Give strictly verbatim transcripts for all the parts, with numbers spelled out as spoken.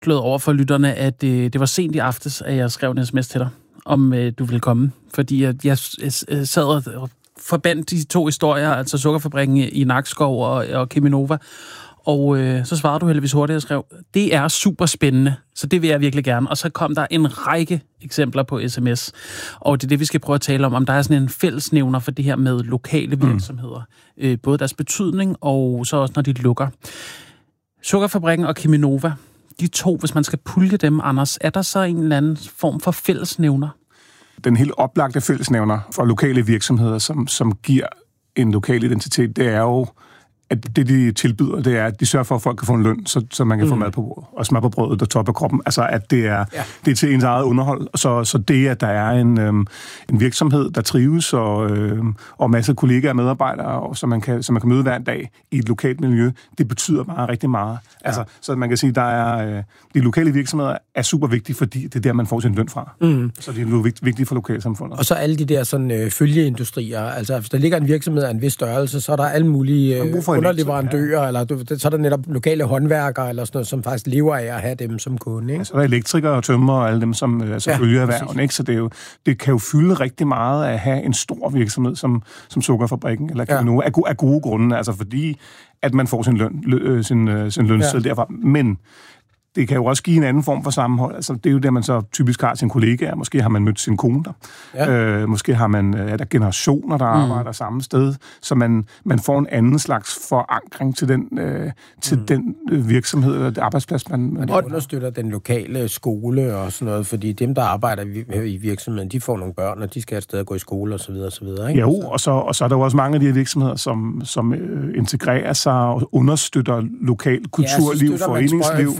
afsløret over for lytterne, at øh, det var sent i aftes, at jeg skrev en sms til dig, om øh, du ville komme. Fordi jeg, jeg, jeg sad og forbandt de to historier, altså Sukkerfabrikken i, i Nakskov og, og Cheminova. Og øh, så svarede du heldigvis hurtigt og skrev, det er super spændende, så det vil jeg virkelig gerne. Og så kom der en række eksempler på sms, og det er det, vi skal prøve at tale om, om der er sådan en fællesnævner for det her med lokale virksomheder. Mm. Øh, både deres betydning, og så også når de lukker. Sukkerfabrikken og Cheminova, de to, hvis man skal pulje dem, Anders, er der så en eller anden form for fællesnævner? Den helt oplagte fællesnævner for lokale virksomheder, som, som giver en lokal identitet, det er jo, at det, de tilbyder, det er, at de sørger for, at folk kan få en løn, så, så man kan mm. få mad på bordet, og smør på brødet og top af kroppen. Altså, at det er, ja. det er til ens eget underhold. Så, så det, at der er en, øhm, en virksomhed, der trives, og, øhm, og masser af kollegaer og medarbejdere, og, så, man kan, så man kan møde hver dag i et lokalt miljø, det betyder bare rigtig meget. Altså, ja. Så man kan sige, der er øh, de lokale virksomheder er super vigtige, fordi det er der, man får sin løn fra. Mm. Så det er vigtigt for lokalsamfundet. Og så alle de der sådan, øh, følgeindustrier. Altså, hvis der ligger en virksomhed af en vis størrelse, så er der alle mulige øh, underleverandører, ja. eller så er der netop lokale håndværkere, eller sådan noget, som faktisk lever af at have dem som kunde. Ikke? Ja, så er der elektrikere og tømmer og alle dem, som altså, ja, følger erhverven. Ikke? Så det, er jo, det kan jo fylde rigtig meget at have en stor virksomhed, som, som Sukkerfabrikken, eller ja. Cheminova, af, af gode grunde, altså fordi, at man får sin løn, lø, sin, sin lønseddel ja. derfra. Men det kan jo også give en anden form for sammenhold. Altså, det er jo det, man så typisk har sin kollegaer. Måske har man mødt sin kone der. Ja. Øh, måske har man er der generationer, der mm. arbejder samme sted. Så man, man får en anden slags forankring til den, øh, til mm. den virksomhed eller det arbejdsplads, man... Og det understøtter den lokale skole og sådan noget, fordi dem, der arbejder i virksomheden, de får nogle børn, og de skal have et sted at gå i skole osv. osv. Ikke? Jo, og så, og så er der jo også mange af de her virksomheder, som, som øh, integrerer sig og understøtter lokal kulturliv, ja, foreningsliv.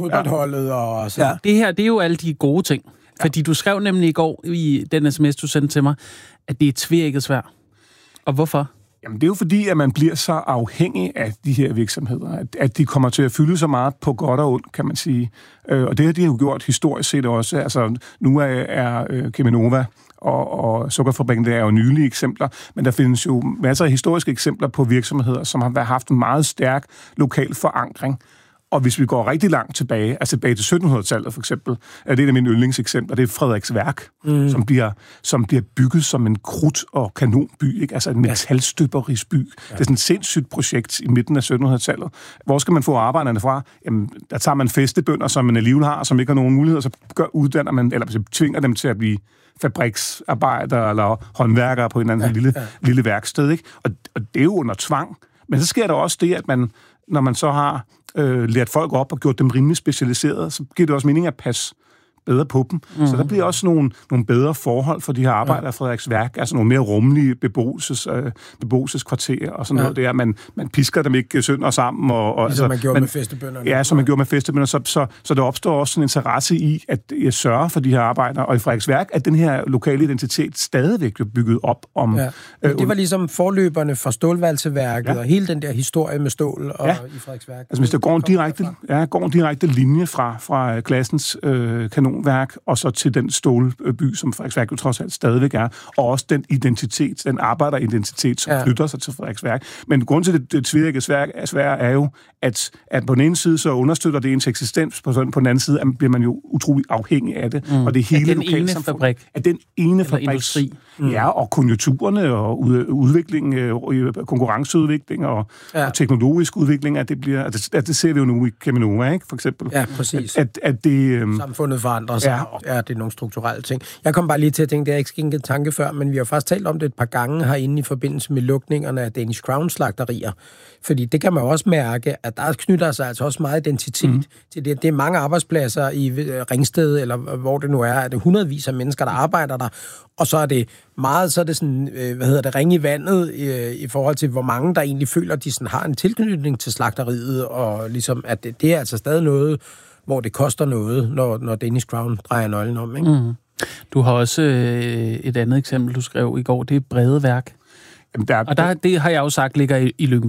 Og så. Ja. Det her, det er jo alle de gode ting. Ja. Fordi du skrev nemlig i går i den sms, du sendte til mig, at det er tvækket svært. Og hvorfor? Jamen, det er jo fordi, at man bliver så afhængig af de her virksomheder, at, at de kommer til at fylde så meget på godt og ondt, kan man sige. Øh, og det har de jo gjort historisk set også. Altså, nu er, er øh, Cheminova og, og Sukkerfabrikken, det er jo nylige eksempler, men der findes jo masser af historiske eksempler på virksomheder, som har haft en meget stærk lokal forankring. Og hvis vi går rigtig langt tilbage, altså tilbage til syttenhundredetallet for eksempel, er det et af mine yndlingseksempler, det er Frederiks Værk, mm. som, bliver, som bliver bygget som en krudt- og kanonby, ikke? Altså en metalstøberisby. Ja. Det er sådan et sindssygt projekt i midten af syttenhundredetallet. Hvor skal man få arbejderne fra? Jamen, der tager man fæstebønder, som man alligevel har, som ikke har nogen muligheder, så gør, uddanner man, eller så tvinger dem til at blive fabriksarbejdere eller håndværkere på en eller anden ja, lille, ja. lille værksted, ikke? Og, og det er jo under tvang. Men så sker der også det, at man, når man så har Øh, lært folk op og gjort dem rimelig specialiserede, så giver det også mening at passe bedre på dem. Mm. Så der bliver også nogle, nogle bedre forhold for de her arbejdere af Frederiks Værk, altså nogle mere rummelige beboelses, øh, beboelseskvarterer og sådan ja. noget der. Man, man pisker dem ikke sønder sammen. Og, og, ligesom altså, man gjorde man, med festebønderne. Ja, som man gjorde med festebønder. Så, så, så der opstår også en interesse i, at jeg sørger for de her arbejdere, og i Frederiks Værk, at den her lokale identitet stadigvæk er bygget op om... Ja. Øh, det var ligesom forløberne for stålvalseværket, ja. og hele den der historie med stål og ja. i Frederiks Værk. Altså hvis der går en direkte, ja, går en direkte linje fra, fra klassens øh, kanonværk, og så til den stålby, som Frederiksværk jo trods alt stadigvæk er, og også den identitet, den arbejderidentitet, som ja. knytter sig til Frederiksværk. Men grund til det, det tvirke svære er jo, at, at på den ene side, så understøtter det ens eksistens, på, sådan, på den anden side bliver man jo utrolig afhængig af det, mm. og det er hele lokalsamfundet. Af den ene fabrik. Industri. Mm. Ja, og konjunkturerne, og udvikling, konkurrenceudvikling, og, ja. og teknologisk udvikling, at det bliver, at det, at det ser vi jo nu i Cheminova, ikke, for eksempel. Ja, præcis. At, at det, øhm, samfundet forandrer sig. Ja. Ja, det er nogle strukturelle ting. Jeg kom bare lige til at tænke, det har jeg ikke skænket tanke før, men vi har faktisk talt om det et par gange herinde i forbindelse med lukningerne af Danish Crown slagterier. Fordi det kan man også mærke, at der knytter sig altså også meget identitet mm. til det. Det er mange arbejdspladser i Ringsted, eller hvor det nu er, at det er hundredvis af mennesker, der arbejder der, og så er det meget, så er det sådan, hvad hedder det, ring i vandet i, i forhold til, hvor mange der egentlig føler, at de sådan har en tilknytning til slagteriet, og ligesom, at det, det er altså stadig noget, hvor det koster noget, når, når Danish Crown drejer nøglen om, ikke? Mm. Du har også øh, et andet eksempel, du skrev i går, det er Bredeværk. Jamen, der, og der, det har jeg jo sagt ligger i, i Lyngby.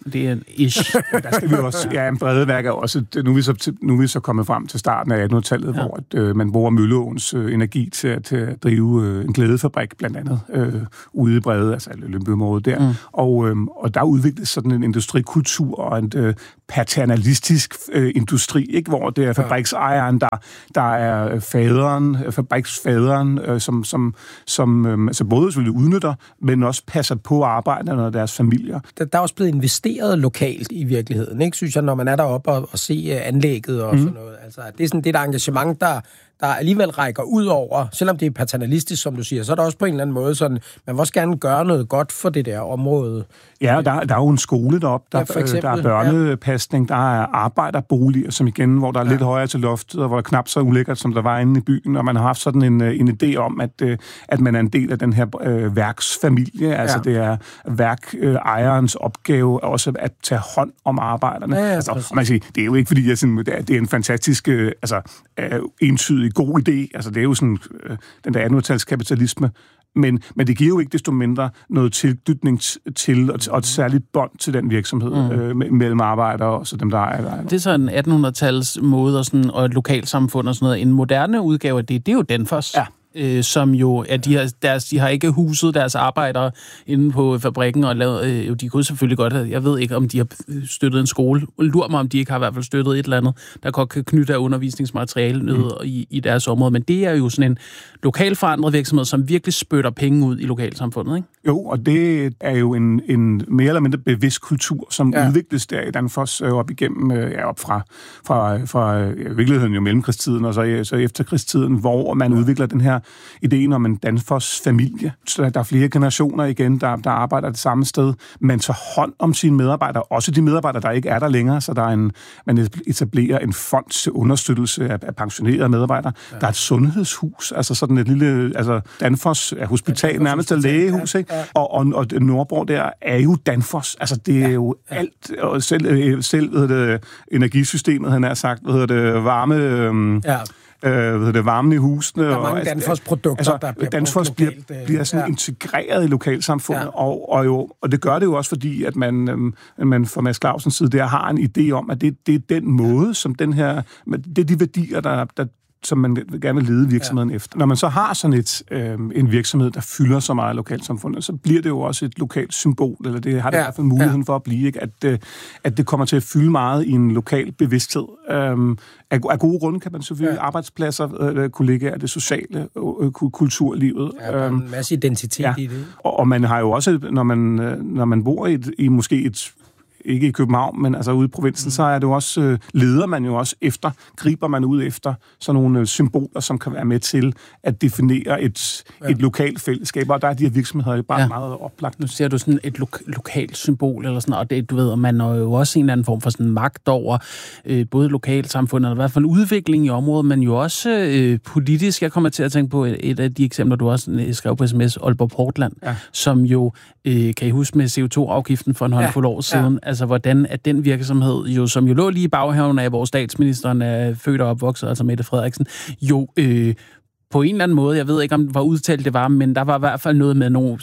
Det er en ish. Der skal vi også, ja, en Bredeværk er også, nu er vi så, nu er vi så kommet frem til starten af attenhundredetallet, ja. hvor at, øh, man bruger Mølleåens øh, energi til at, til at drive øh, en glædefabrik, blandt andet, øh, ude i Brede, altså Lyngby-området der. Mm. Og, øh, og der udvikles sådan en industrikultur og en øh, paternalistisk øh, industri, ikke? Hvor det er fabriksejeren, der, der er faderen, fabriksfaderen, øh, som, som, som øh, altså både selvfølgelig udnytter, men også passer på arbejderne og deres familier. Der, der er også blevet investeret lokalt i virkeligheden, ikke? Synes jeg, når man er deroppe og, og ser anlægget og mm. sådan noget. Altså, det er sådan det der engagement, der, der alligevel rækker ud over, selvom det er paternalistisk, som du siger, så er der også på en eller anden måde sådan, man vil også gerne gøre noget godt for det der område. Ja, der, der er jo en skole deroppe, der, ja, eksempel, der er børnepasning, ja. Der er arbejderboliger, som igen, hvor der er ja. lidt højere til loftet, og hvor der knap så ulækkert, som der var inde i byen, og man har haft sådan en, en idé om, at, at man er en del af den her øh, værksfamilie, altså ja. det er værkejerens opgave også at tage hånd om arbejderne. Ja, ja, altså, og man siger, det er jo ikke, fordi jeg sådan, det er en fantastisk, øh, altså øh, entydig god idé, altså det er jo sådan øh, den der attenhundredetals kapitalisme, Men, men det giver jo ikke desto mindre noget tilknytning til, og, og et særligt bånd til den virksomhed mm. øh, mellem arbejdere og så dem, der ejer. Det er så en attenhundredetals måde og, sådan, og et lokalsamfund og sådan noget. En moderne udgave af det, det er jo Danfoss. Ja. Øh, som jo, at de har, deres, de har ikke huset deres arbejdere inde på fabrikken og lavet, øh, jo, de kunne selvfølgelig godt have, jeg ved ikke, om de har støttet en skole. Lur mig, om de ikke har i hvert fald støttet et eller andet, der godt kan knytte af undervisningsmateriale ned mm. i, i deres område. Men det er jo sådan en lokal forandret virksomhed, som virkelig spytter penge ud i lokalsamfundet, ikke? Jo, og det er jo en, en mere eller mindre bevidst kultur, som ja. udvikles der i Danfoss øh, op igennem, øh, ja, op fra, fra, fra ja, i virkeligheden jo mellemkrigstiden og så, så efterkrigstiden, hvor man ja. udvikler den her ideen om en Danfoss-familie. Så der er flere generationer igen, der, der arbejder det samme sted. Man tager hånd om sine medarbejdere, også de medarbejdere, der ikke er der længere, så der er en, man etablerer en fond til understøttelse af, af pensionerede medarbejdere. Ja. Der er et sundhedshus, altså sådan et lille, altså Danfoss er hospital, ja, nærmest et lægehus, ikke? Ja. Og, og, og Nordborg der er jo Danfoss. Altså det er ja. jo ja. alt, og selv, selv hvad hedder det, energisystemet, han har sagt, hvad hedder det, varme... Øhm, ja. Øh, hvad det, varmen i husene. Der er mange Danfoss-produkter, altså, der bliver Danfoss bliver, bliver sådan ja. integreret i lokalsamfundet, ja. og, og, jo, og det gør det jo også, fordi at man, øhm, man fra Mads Clausens side der har en idé om, at det, det er den måde, som den her, det er de værdier, der, der som man gerne vil lede virksomheden ja. efter. Når man så har sådan et, øh, en virksomhed, der fylder så meget i lokalsamfundet, så bliver det jo også et lokalt symbol, eller det har det ja. i hvert fald muligheden ja. for at blive, ikke? At, øh, at det kommer til at fylde meget i en lokal bevidsthed. Øh, af, af gode grunde kan man selvfølgelig ja. arbejdspladser, øh, kollegaer, det sociale, øh, kulturlivet. Ja, der er en masse identitet ja. i det. Og, og man har jo også, når man, når man bor i, et, i måske et ikke i København, men altså ude i provinsen, mm. så er det jo også, øh, leder man jo også efter, griber man ud efter sådan nogle øh, symboler, som kan være med til at definere et, ja. et lokalt fællesskab, og der er de her virksomheder bare ja. meget oplagt. Nu ser du sådan et lo- lokalt symbol, eller sådan, og det, du ved, og man har jo også en eller anden form for sådan magt over øh, både lokalsamfundet, og i hvert fald udvikling i området, men jo også øh, politisk. Jeg kommer til at tænke på et, et af de eksempler, du også skrev på sms, Aalborg Portland, ja. som jo, øh, kan I huske med C O to afgiften for en håndfuld ja. år siden, ja. altså hvordan at den virksomhed, jo, som jo lå lige i baghaven af, hvor statsministeren er født og opvokset, altså Mette Frederiksen, jo øh, på en eller anden måde, jeg ved ikke, om det var udtalt det var, men der var i hvert fald noget med nogle,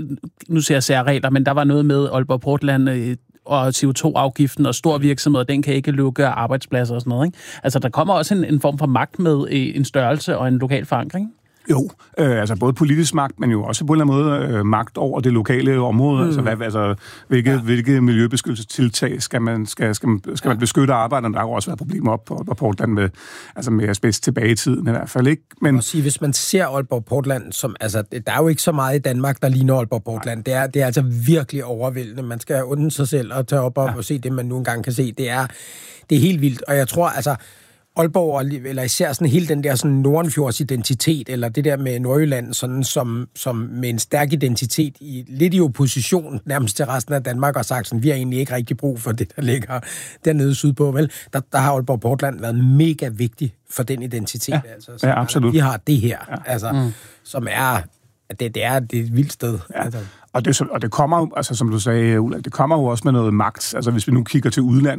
nu ser jeg særregler, men der var noget med Aalborg Portland øh, og C O to afgiften og stor virksomhed, den kan ikke lukke arbejdspladser og sådan noget, ikke? Altså, der kommer også en, en form for magt med øh, en størrelse og en lokal forankring. Jo, øh, altså både politisk magt, men jo også på en eller anden måde øh, magt over det lokale område. Mm. Altså, hvad, altså hvilke, ja. hvilke miljøbeskyttelsestiltag skal man, skal, skal, man, skal man beskytte arbejderne? Der har jo også været problemer op på Portland med, altså med asbest tilbage i tiden i hvert fald, ikke? Men og sige, hvis man ser Aalborg Portland, som, altså, der er jo ikke så meget i Danmark, der ligner Aalborg Portland. Det er, det er altså virkelig overvældende. Man skal undre sig selv og tage op og, ja. og se det, man nu engang kan se. Det er, det er helt vildt, og jeg tror, altså Aalborg, eller især sådan hele den der sådan Nordenfjords identitet, eller det der med Nordjylland, sådan som, som med en stærk identitet, i, lidt i opposition nærmest til resten af Danmark, og sagt sådan, vi har egentlig ikke rigtig brug for det, der ligger dernede sydpå, vel? Der, der har Aalborg Portland været mega vigtig for den identitet. Ja, altså. Så, ja absolut. Vi har det her, ja. altså, mm. som er, det, det er, det er et vildt sted. Ja. Altså. Og det, og det kommer jo, altså som du sagde, Ulla, det kommer jo også med noget magt. Altså hvis vi nu kigger til udlandet,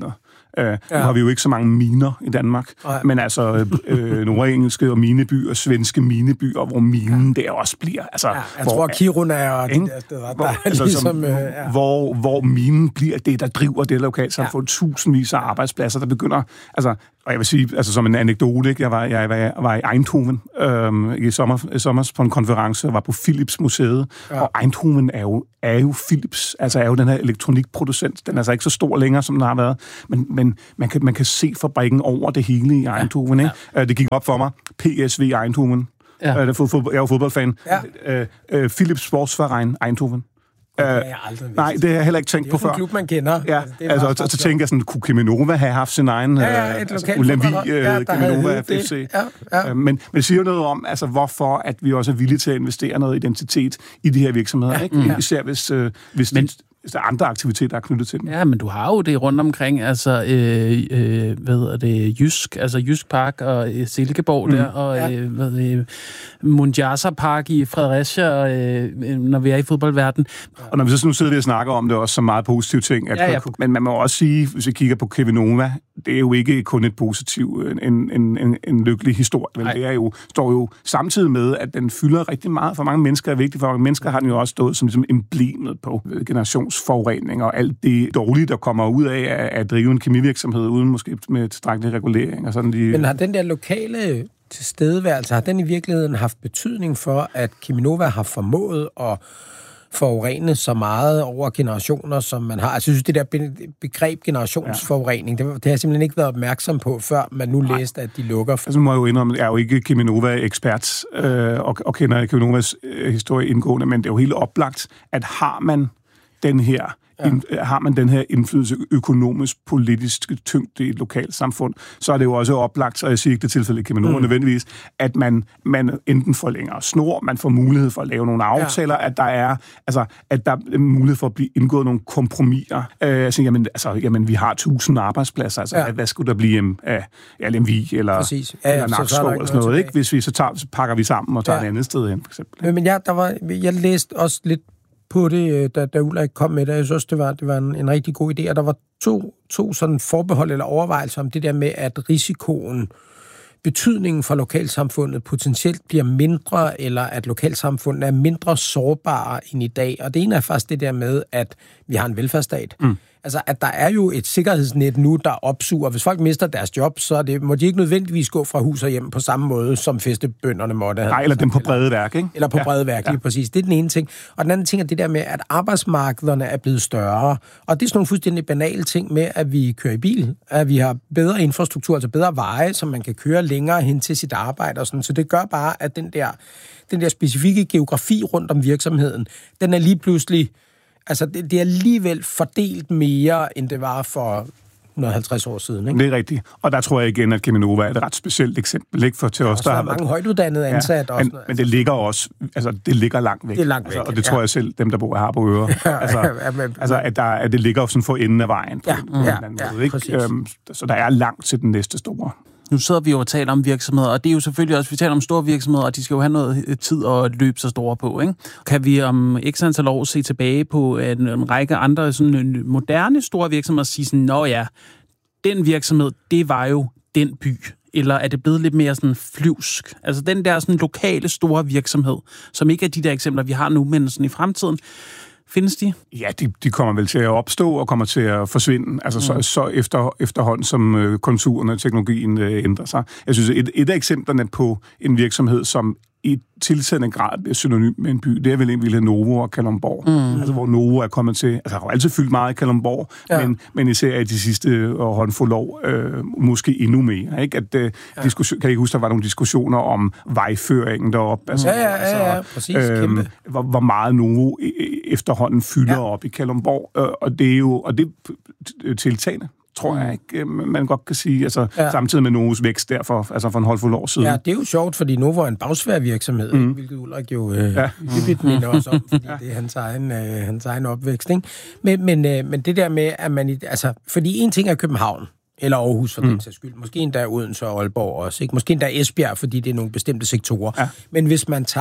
Øh, ja. Nu har vi jo ikke så mange miner i Danmark, Nej. men altså øh, nordengelske og minebyer, svenske minebyer, hvor minen ja. der også bliver. Altså, ja, jeg hvor, tror, Kiruna og de der steder, hvor, der er altså, ligesom... Som, øh, ja. hvor, hvor minen bliver det, der driver det lokalsamfund. Ja. Tusindvis af arbejdspladser, der begynder... Altså, og jeg vil sige, altså som en anekdote, ikke? Jeg var, jeg var, jeg var i Eindhoven øhm, i sommer, i sommer på en konference, og var på Philips Museet, ja. og Eindhoven er jo, er jo Philips, altså er jo den her elektronikproducent. Den er altså ikke så stor længere, som den har været, men, men man, kan, man kan se fabrikken over det hele i Eindhoven. Ja. Ikke? Ja. Det gik op for mig. P S V Eindhoven. Ja. Jeg er jo fodboldfan. Ja. Uh, uh, Philips Sportsverein Eindhoven. Det har jeg aldrig vidst. Nej, det har jeg heller ikke tænkt på før. Det er jo en klub, man kender. Ja, altså, altså så tænker jeg sådan, kunne Cheminova have haft sin egen ja, ja, et altså, Ulavi, ja, Cheminova F C? Ja, ja. Men, men det siger jo noget om, altså, hvorfor at vi også er villige til at investere noget identitet i de her virksomheder. Ja, ikke? Mm. Især hvis, øh, hvis men, det, hvis der er andre aktiviteter, der er knyttet til dem. Ja, men du har jo det rundt omkring, altså, øh, øh, hvad hedder det, Jysk, altså Jysk Park og øh, Silkeborg mm. der, og ja. øh, hvad det, Munjasa Park i Fredericia, og, øh, når vi er i fodboldverdenen. Og når vi så nu sidder vi og snakker om det også som meget positive ting, at, ja, ja. men man må også sige, hvis vi kigger på Cheminova, det er jo ikke kun et positiv, en, en, en, en lykkelig historie. Vel? Det er jo, står jo samtidig med, at den fylder rigtig meget. For mange mennesker er vigtigt. For mange mennesker har den jo også stået som ligesom emblemet på generationsforurening og alt det dårlige, der kommer ud af at drive en kemivirksomhed uden måske med tilstrækkelig regulering. Og sådan de... Men har den der lokale tilstedeværelse, har den i virkeligheden haft betydning for, at Cheminova har formået at forurene så meget over generationer, som man har? Altså, jeg synes, det der begreb generationsforurening, det, det har jeg simpelthen ikke været opmærksom på, før man nu Nej. læste, at de lukker. Altså, må jeg jo indrømme, jeg er jo ikke Cheminova-ekspert øh, og, og kender Cheminovas øh, historie indgående, men det er jo helt oplagt, at har man den her Ja. In, har man den her indflydelse økonomisk, politisk tyngde i et lokalt samfund, så er det jo også oplagt, og jeg siger ikke det tilfælde i Cheminova mm. nødvendigvis, at man, man enten forlænger snor, man får mulighed for at lave nogle aftaler, ja. at der er altså at der er mulighed for at blive indgået nogle kompromiser. Øh, altså, jamen, altså, jamen, vi har tusind arbejdspladser, altså ja. hvad skulle der blive af ja, Lemvig eller, ja, ja, eller Nakskov eller sådan noget, ikke? Hvis vi så, tager, så pakker vi sammen og tager ja. et andet sted hen, for eksempel. Men jeg, der var, jeg læste også lidt på det, da, da Ulrik kom med det. Jeg synes, det var, det var en, en rigtig god idé, og der var to, to sådan forbehold eller overvejelser om det der med, at risikoen, betydningen for lokalsamfundet potentielt bliver mindre, eller at lokalsamfundet er mindre sårbare end i dag. Og det ene er faktisk det der med, at vi har en velfærdsstat. Mm. Altså, at der er jo et sikkerhedsnet nu, der opsuger. Hvis folk mister deres job, så er det, må de ikke nødvendigvis gå fra hus og hjem på samme måde, som festebønderne måtte have. Nej, eller dem på brede værk, ikke? Eller på ja. brede værk, lige ja. præcis. Det er den ene ting. Og den anden ting er det der med, at arbejdsmarkederne er blevet større. Og det er sådan nogle fuldstændig banale ting med, at vi kører i bil, at vi har bedre infrastruktur, altså bedre veje, så man kan køre længere hen til sit arbejde og sådan. Så det gør bare, at den der, den der specifikke geografi rundt om virksomheden, den er lige pludselig. Altså, det, det er alligevel fordelt mere, end det var for et hundrede og halvtreds år siden, ikke? Det er rigtigt. Og der tror jeg igen, at Cheminova er et ret specielt eksempel, ikke? For til os, der har mange højtuddannede ansatte. Ja, men, også, men det ligger også, altså, det ligger langt væk. Det er langt væk, altså, og det tror jeg selv, dem, der bor her på Øre. Altså, ja, men, altså at, der, at det ligger sådan for enden af vejen. På ja, en, på ja, en anden ja, måde, ikke? Øhm, så der er langt til den næste store. Nu sidder vi jo og taler om virksomheder, og det er jo selvfølgelig også, vi taler om store virksomheder, og de skal jo have noget tid at løbe så store på, ikke? Kan vi om x antal år se tilbage på en, en række andre sådan moderne store virksomheder og sige sådan, nå ja, den virksomhed, det var jo den by, eller er det blevet lidt mere sådan flyvsk? Altså den der sådan lokale store virksomhed, som ikke er de der eksempler, vi har nu, men sådan i fremtiden. Findes de? Ja, de, de kommer vel til at opstå og kommer til at forsvinde, altså mm. så, så efter, efterhånden som øh, konturen og teknologien øh, ændrer sig. Jeg synes, et, et af eksemplerne på en virksomhed, som i tilsættende grad bliver synonym med en by, det er vel egentlig Novo og Kalundborg. Mm. Altså, hvor Novo er kommet til, altså, har jo altid fyldt meget i Kalundborg, ja. men, men især i de sidste håndfuld år, øh, måske endnu mere. Ikke? At, øh, ja. diskussion, kan I huske, der var nogle diskussioner om vejføringen deroppe? Altså, ja, ja, ja, ja, altså, præcis, øh, kæmpe. Hvor, hvor meget Novo efterhånden fylder ja. op i Kalundborg, øh, og det er jo, og det er tiltagende. Tror jeg ikke, man godt kan sige, altså ja. samtidig med Novos vækst derfor, altså for en håndfuld år siden. Ja, det er jo sjovt, fordi Novo er en bagsvær virksomhed, mm. hvilket Ulrik jo øh, ja. hyppigt minder også om, fordi ja. det er hans egen, øh, hans egen opvækst, ikke? Men, men, øh, men det der med, at man, altså, fordi en ting er København, eller Aarhus for mm. den sags skyld, måske endda Odense og Aalborg også, ikke? Måske endda Esbjerg, fordi det er nogle bestemte sektorer. Ja. Men hvis man tager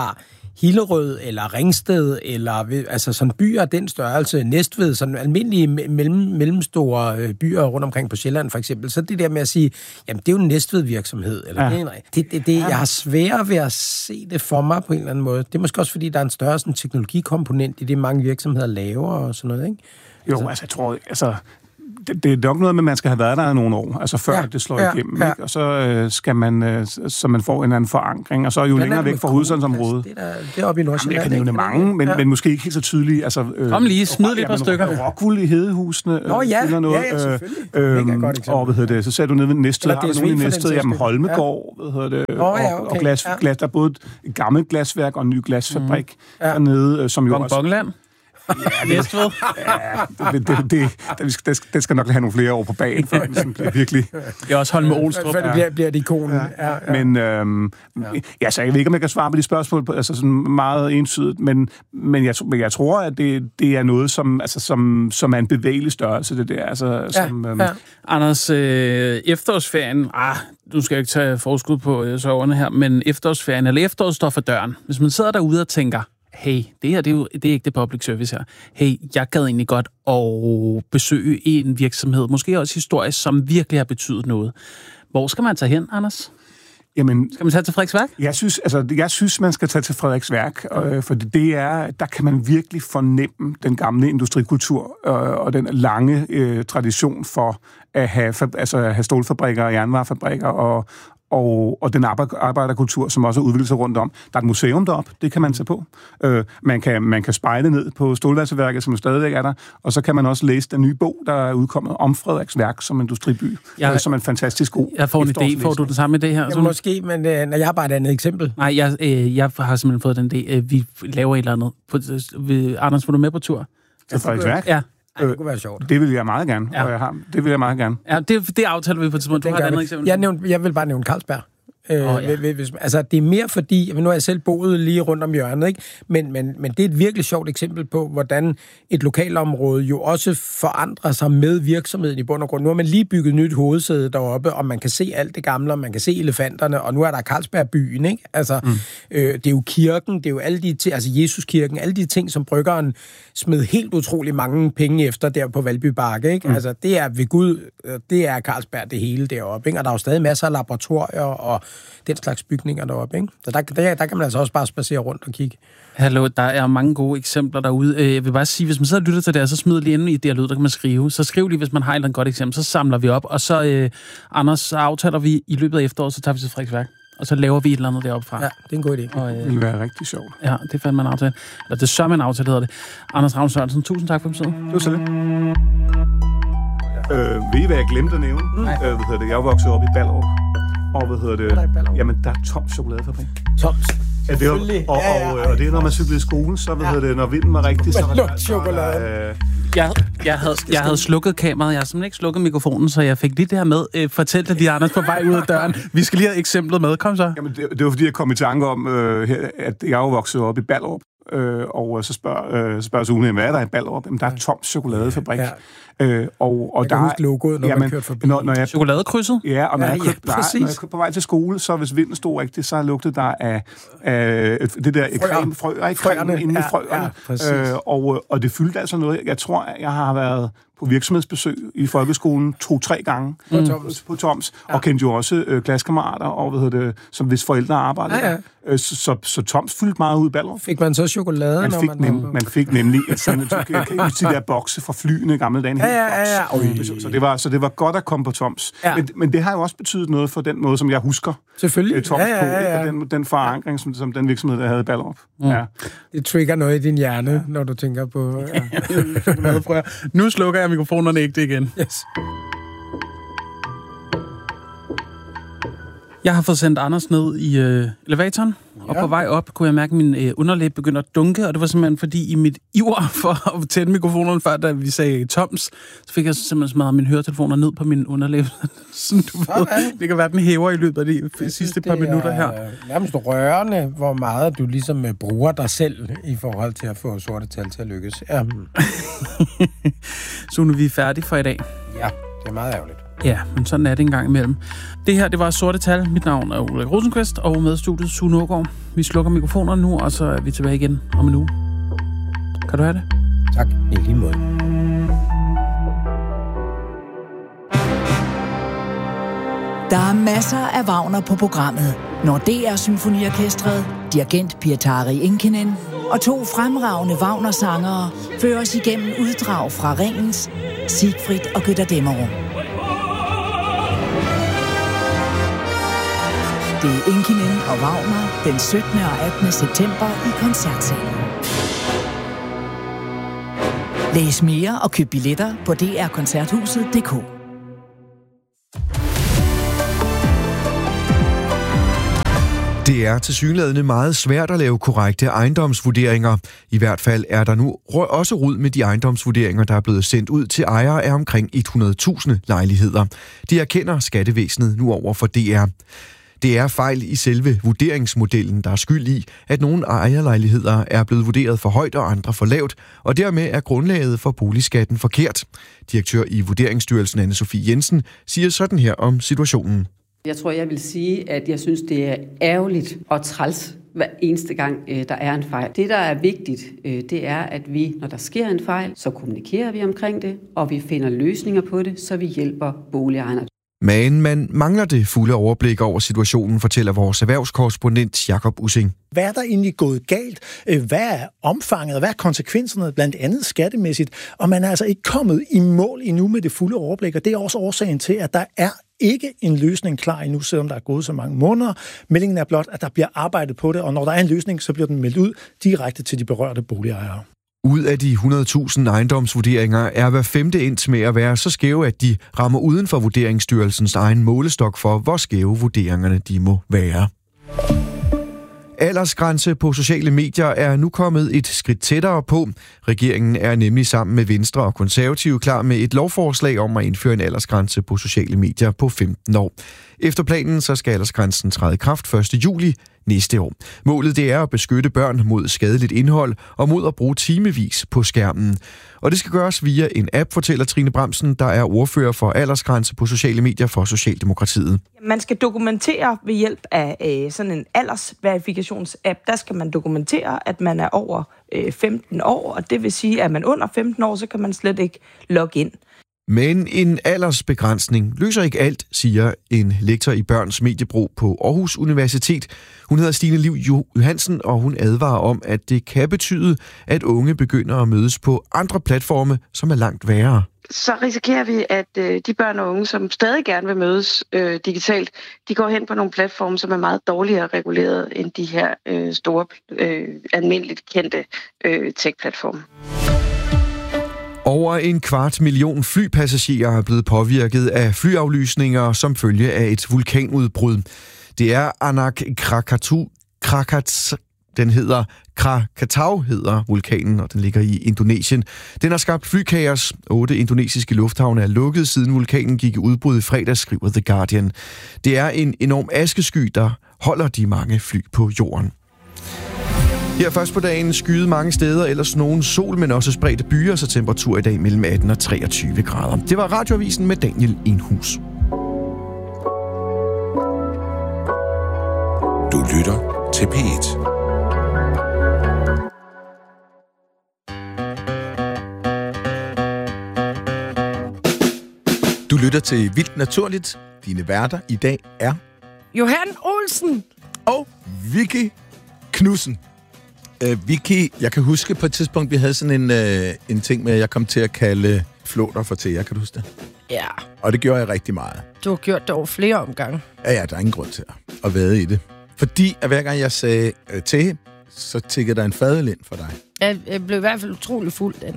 Hillerød eller Ringsted, eller altså sådan byer af den størrelse, Næstved, sådan almindelige mellem, mellemstore byer rundt omkring på Sjælland for eksempel, så det der med at sige, jamen det er jo en Næstved-virksomhed, eller ja. det, det, det, det, jeg har svært ved at se det for mig på en eller anden måde. Det er måske også, fordi der er en større sådan, teknologikomponent i det, mange virksomheder laver og sådan noget, ikke? Jo, altså, altså jeg tror, altså... Det, det er nok noget med, at man skal have været der i nogle år, altså før ja, det slår ja, igennem, ja. Ikke? Og så øh, skal man, øh, så man får en eller anden forankring, og så er jo længere væk fra hovedstadsområdet. Det, det er oppe i Nordsjælland. Jeg kan nævne mange, men, ja. men måske ikke helt så tydelige. Altså, øh, Kom lige, smid lige et par stykker. Rockwool i Hedehusene. Nå ja, eller noget, ja, ja, selvfølgelig. Øh, øh, og hvad hedder det, så ser du ned ved Næstved, har du nogen i Næstved, jamen Holmegård, ja. hvad hedder det, oh, ja, okay. og, og glas, ja. glas, der er både et gammelt glasværk og en ny glasfabrik mm. ja. dernede, som jo også... Bongland. Ja, Næstved. Ja, det, det, det, det, det, det skal nok have nogle flere år på bagen, før det sådan bliver virkelig... Jeg også holdt med Olstrup. Før det bliver, bliver det ikonen. Ja. Ja, ja. Men, øhm, ja. ja, så jeg ved ikke, om jeg kan svare på de spørgsmål, altså sådan meget entydigt, men, men, jeg, men jeg tror, at det, det er noget, som, altså, som, som er en bevægelig størrelse, det der. Altså, ja, som, øhm, ja. Anders, øh, efterårsferien, ah, du skal jo ikke tage forskud på øh, soverne her, men efterårsferien, eller efteråret står for døren. Hvis man sidder derude og tænker, hey, det her, det er jo det er ikke det public service her. Hey, jeg gad egentlig godt at besøge en virksomhed, måske også historisk, som virkelig har betydet noget. Hvor skal man tage hen, Anders? Jamen, skal man tage til Frederiksværk? Jeg synes, altså, jeg synes, man skal tage til Frederiksværk, øh, for det er, der kan man virkelig fornemme den gamle industrikultur øh, og den lange øh, tradition for at have, altså, at have stålfabrikker og jernvarefabrikker og Og, og den arbejderkultur, som også er udviklet sig rundt om. Der er et museum deroppe, det kan man tage på. Øh, man, kan, man kan spejle ned på Stålværksværket, som stadigvæk er der, og så kan man også læse den nye bog, der er udkommet om Frederiksværk som industriby, jeg, øh, som en fantastisk god. Jeg får en idé. Får du den samme idé her? Ja, måske, men øh, når jeg har bare et andet eksempel. Nej, jeg, øh, jeg har simpelthen fået den idé. Vi laver et eller andet. På, øh, Anders, var du med på tur? Til Frederiksværk? Ja. Ej, det kunne være sjovt. Det vil jeg meget gerne, ja. og jeg har, det vil jeg meget gerne. Ja, det, det aftaler vi på et tidspunkt. Du har et andet eksempel. Jeg, nævnte, jeg vil bare nævne Carlsberg. Oh, ja. øh, hvis, altså, det er mere fordi, nu har jeg selv boet lige rundt om hjørnet, ikke? Men, men, men det er et virkelig sjovt eksempel på, hvordan et lokalområde jo også forandrer sig med virksomheden i bund og grund. Nu har man lige bygget nyt hovedsæde deroppe, og man kan se alt det gamle, og man kan se elefanterne, og nu er der Carlsbergbyen, ikke? Altså, mm. øh, det er jo kirken, det er jo alle de ting, altså Jesuskirken, alle de ting, som bryggeren smed helt utrolig mange penge efter der på Valby Bakke, ikke? Mm. Altså, det er ved Gud, det er Carlsberg det hele deroppe, ikke? Og der er jo stadig masser af laboratorier og den slags bygninger deroppe, ikke? Så der, der, der kan man altså også bare spacere rundt og kigge. Hallo, der er mange gode eksempler derude. Jeg vil bare sige, hvis man sidder og lytter til det, så smider lige inde i det her lyd, der kan man skrive. Så skriv lige, hvis man har et eller andet godt eksempel, så samler vi op, og så, øh, Anders, så aftaler vi i løbet af efteråret, så tager vi til Frederiksværk, og så laver vi et eller andet deroppe fra. Ja, det er en god idé. Og, øh, det vil være rigtig sjovt. Ja, det fandt man en aftale. Eller det sørger man en aftale, hedder det. Anders Ravn Sørensen, tusind tak for besøget. Det var så lidt. Øh, ved I, hvad jeg glemte at nævne? Mm. Øh, hvad hedder det? Jeg er vokset op i Ballerup. Og hvad hedder det? Der Jamen, der er Toms chokoladefabrik. Toms? Ja, det er, og, og, og, og det er, når man cyklede i skolen, så hvad ja. hedder det, når vinden var rigtig, så var der chokolade. Øh, jeg, jeg, havde, jeg havde slukket kameraet, jeg har simpelthen ikke slukket mikrofonen, så jeg fik lige det her med. Øh, fortæl det lige, Anders, på vej ud af døren. Vi skal lige have eksemplet med. Kom så. Jamen, det, det var fordi, jeg kom i tanke om, øh, at jeg er jo vokset op i Ballerup. Øh, og så spørger, øh, spørger Sune, hvad er der i Ballerup? Jamen, der er Toms chokoladefabrik. Ja. Øh, og, og jeg kan der huske logoet, når jamen, man kørte forbi. Når, når jeg, Chokoladekrydset? Ja, og når, ja, jeg kørte, ja, der, når jeg kørte på vej til skole, så hvis vinden stod rigtigt, så lugtede der af, af det der creme, frøer, ikke? Frøerne inde i frøerne. Ja, øh, og, og det fyldte altså noget. Jeg tror, jeg har været på virksomhedsbesøg i folkeskolen to-tre gange mm. på Toms, ja. Og kendte jo også øh, klassekammerater, og hvad hedder det, som hvis forældre arbejdede. Ja, ja. Øh, så, så, så Toms fyldte meget ud i Ballerup. Fik man så chokolade? Man fik, når man, nem, man fik nemlig sådan et de der bokse fra flyene gamle dage. Ja, ja, ja, ja. Så, så, det var, så det var godt at komme på Toms. Ja. Men, men det har jo også betydet noget for den måde, som jeg husker Selvfølgelig. Toms ja, ja, ja, ja. på, den, den forankring, som, som den virksomhed, der havde i Ballerup. Mm. Ja. Det trigger noget i din hjerne, ja. Når du tænker på... Ja. Nu slukker jeg mikrofonerne ikke det igen. Yes. Jeg har fået sendt Anders ned i øh, elevatoren, ja. Og på vej op kunne jeg mærke, at min øh, underlæb begyndte at dunke, og det var simpelthen fordi, i mit iver for at tænde mikrofonerne før, da vi sagde Toms, så fik jeg simpelthen smadret mine høretelefoner ned på min underlæb. Sådan, du ved, det kan være, den hæver i løbet af de jeg sidste synes, par minutter her. Det er nærmest rørende, hvor meget du ligesom bruger dig selv i forhold til at få sorte tal til at lykkes. Ja. Så nu er vi færdige for i dag. Ja, det er meget ærgerligt. Ja, men sådan er det en gang imellem. Det her, det var Sorte Tal. Mit navn er Ulrik Rosenqvist, og med studiet Sune Aagaard. Vi slukker mikrofonerne nu, og så er vi tilbage igen om en uge. Kan du have det? Tak, i lige måde. Der er masser af Wagner på programmet, når D R Symfoniorkestret, dirigent Pietari Inkinen og to fremragende Wagner-sangere fører os igennem uddrag fra Ringens, Siegfried og Götterdämmerung. Det er Inkinen og Wagner den syttende og attende september i Koncertsalen. Læs mere og køb billetter på d r koncerthuset punktum d k. Det er tilsyneladende meget svært at lave korrekte ejendomsvurderinger. I hvert fald er der nu også rod med de ejendomsvurderinger, der er blevet sendt ud til ejere af omkring hundrede tusind lejligheder. Det erkender skattevæsenet nu over for D R. Det er fejl i selve vurderingsmodellen, der er skyld i, at nogle ejerlejligheder er blevet vurderet for højt og andre for lavt, og dermed er grundlaget for boligskatten forkert. Direktør i Vurderingsstyrelsen Anne-Sophie Jensen siger sådan her om situationen. Jeg tror, jeg vil sige, at jeg synes, det er ærgerligt og træls hver eneste gang, der er en fejl. Det, der er vigtigt, det er, at vi, når der sker en fejl, så kommunikerer vi omkring det, og vi finder løsninger på det, så vi hjælper boligejerne. Men man mangler det fulde overblik over situationen, fortæller vores erhvervskorrespondent Jakob Ussing. Hvad er der egentlig gået galt? Hvad er omfanget, og hvad er konsekvenserne, blandt andet skattemæssigt? Og man er altså ikke kommet i mål endnu med det fulde overblik, og det er også årsagen til, at der er ikke en løsning klar endnu, selvom der er gået så mange måneder. Meldingen er blot, at der bliver arbejdet på det, og når der er en løsning, så bliver den meldt ud direkte til de berørte boligejere. Ud af de hundrede tusind ejendomsvurderinger er hver femte endt med at være så skæve, at de rammer uden for Vurderingsstyrelsens egen målestok for, hvor skæve vurderingerne de må være. Aldersgrænse på sociale medier er nu kommet et skridt tættere på. Regeringen er nemlig sammen med Venstre og Konservative klar med et lovforslag om at indføre en aldersgrænse på sociale medier på femten år. Efter planen så skal aldersgrænsen træde i kraft første juli næste år. Målet det er at beskytte børn mod skadeligt indhold og mod at bruge timevis på skærmen. Og det skal gøres via en app, fortæller Trine Bramsen, der er ordfører for aldersgrænse på sociale medier for Socialdemokratiet. Man skal dokumentere ved hjælp af øh, sådan en aldersverifikationsapp. Der skal man dokumentere, at man er over øh, femten år, og det vil sige, at man under femten år, så kan man slet ikke logge ind. Men en aldersbegrænsning løser ikke alt, siger en lektor i børns mediebrug på Aarhus Universitet. Hun hedder Stine Liv Johansen, og hun advarer om, at det kan betyde, at unge begynder at mødes på andre platforme, som er langt værre. Så risikerer vi, at øh, de børn og unge, som stadig gerne vil mødes øh, digitalt, de går hen på nogle platforme, som er meget dårligere reguleret end de her øh, store, øh, almindeligt kendte øh, tech-platforme. Over en kvart million flypassagerer er blevet påvirket af flyaflysninger som følge af et vulkanudbrud. Det er Anak Krakatau, Krakats, den hedder Krakatau, hedder vulkanen, og den ligger i Indonesien. Den har skabt flykaos. Otte indonesiske lufthavne er lukket, siden vulkanen gik i udbrud i fredags, skriver The Guardian. Det er en enorm askesky, der holder de mange fly på jorden. Her først på dagen skyde mange steder, ellers nogen sol, men også spredte byer, så temperatur i dag mellem atten og treogtyve grader. Det var Radioavisen med Daniel Enhus. Du lytter til P et. Du lytter til Vildt Naturligt. Dine værter i dag er Johan Olsen og Vicky Knudsen. Uh, Vicky, jeg kan huske på et tidspunkt, vi havde sådan en, uh, en ting med, at jeg kom til at kalde flåter for teer. Kan du huske det? Ja. Og det gjorde jeg rigtig meget. Du har gjort det over flere omgange. Ja, ja, der er ingen grund til at, at vade i det. Fordi at hver gang jeg sagde uh, te, så tikkede der en fadøl ind for dig. Jeg, jeg blev i hvert fald utrolig fuld den.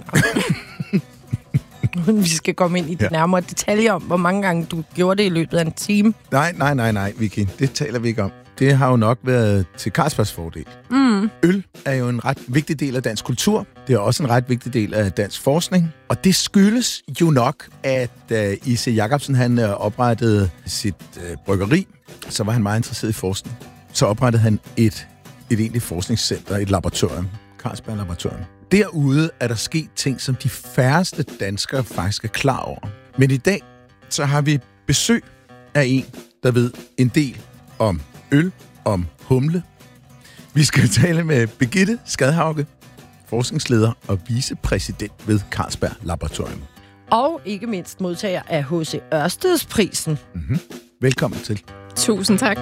Vi skal komme ind i de ja. nærmere detaljer om, hvor mange gange du gjorde det i løbet af en time. Nej, nej, nej, nej, Vicky. Det taler vi ikke om. Det har jo nok været til Carlsbergs fordel. Mm. Øl er jo en ret vigtig del af dansk kultur. Det er også en ret vigtig del af dansk forskning. Og det skyldes jo nok, at uh, I C Jacobsen han uh, oprettede sit uh, bryggeri, så var han meget interesseret i forskning. Så oprettede han et, et egentligt forskningscenter, et laboratorium, Carlsberg Laboratorium. Derude er der sket ting, som de færreste danskere faktisk er klar over. Men i dag, så har vi besøg af en, der ved en del om øl, om humle. Vi skal tale med Birgitte Skadhauge, forskningsleder og vicepræsident ved Carlsberg Laboratorium. Og ikke mindst modtager af H C Ørstedsprisen. Mm-hmm. Velkommen til. Tusind tak.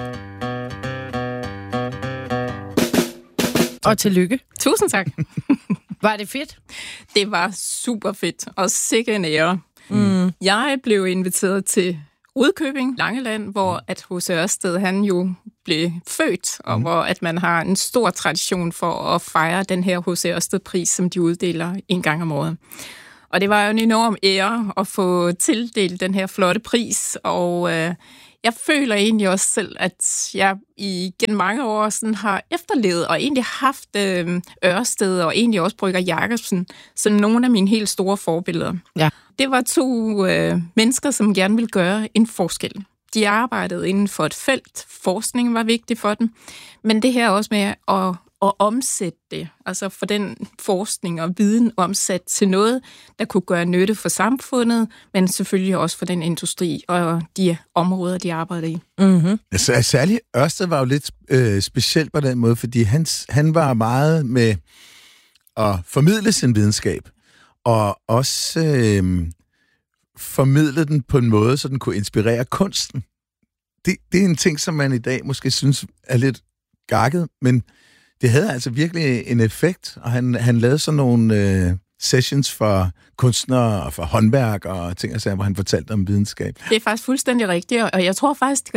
Og tillykke. Tusind tak. Var det fedt? Det var super fedt, og sikke en ære. Mm. Jeg blev inviteret til Rudkøbing, Langeland, hvor at H C Ørsted, han jo blev født, og mm. hvor at man har en stor tradition for at fejre den her H C Ørsted-pris, som de uddeler en gang om året. Og det var jo en enorm ære at få tildelt den her flotte pris, og øh, jeg føler egentlig også selv, at jeg igen mange år sådan har efterlevet og egentlig haft øh, Ørsted og egentlig også Brøgger Jacobsen som nogle af mine helt store forbilleder. Ja. Det var to øh, mennesker, som gerne ville gøre en forskel. De arbejdede inden for et felt. Forskning var vigtig for dem. Men det her også med at, at omsætte det, altså for den forskning og viden omsat til noget, der kunne gøre nytte for samfundet, men selvfølgelig også for den industri og de områder, de arbejder i. Mm-hmm. Altså, særligt Ørsted var jo lidt øh, specielt på den måde, fordi han, han var meget med at formidle sin videnskab, og også øh, formidle den på en måde, så den kunne inspirere kunsten. Det, det er en ting, som man i dag måske synes er lidt gakket, men det havde altså virkelig en effekt, og han, han lavede sådan nogle øh, sessions for kunstnere og for håndværk og ting og sager, hvor han fortalte om videnskab. Det er faktisk fuldstændig rigtigt, og jeg tror faktisk,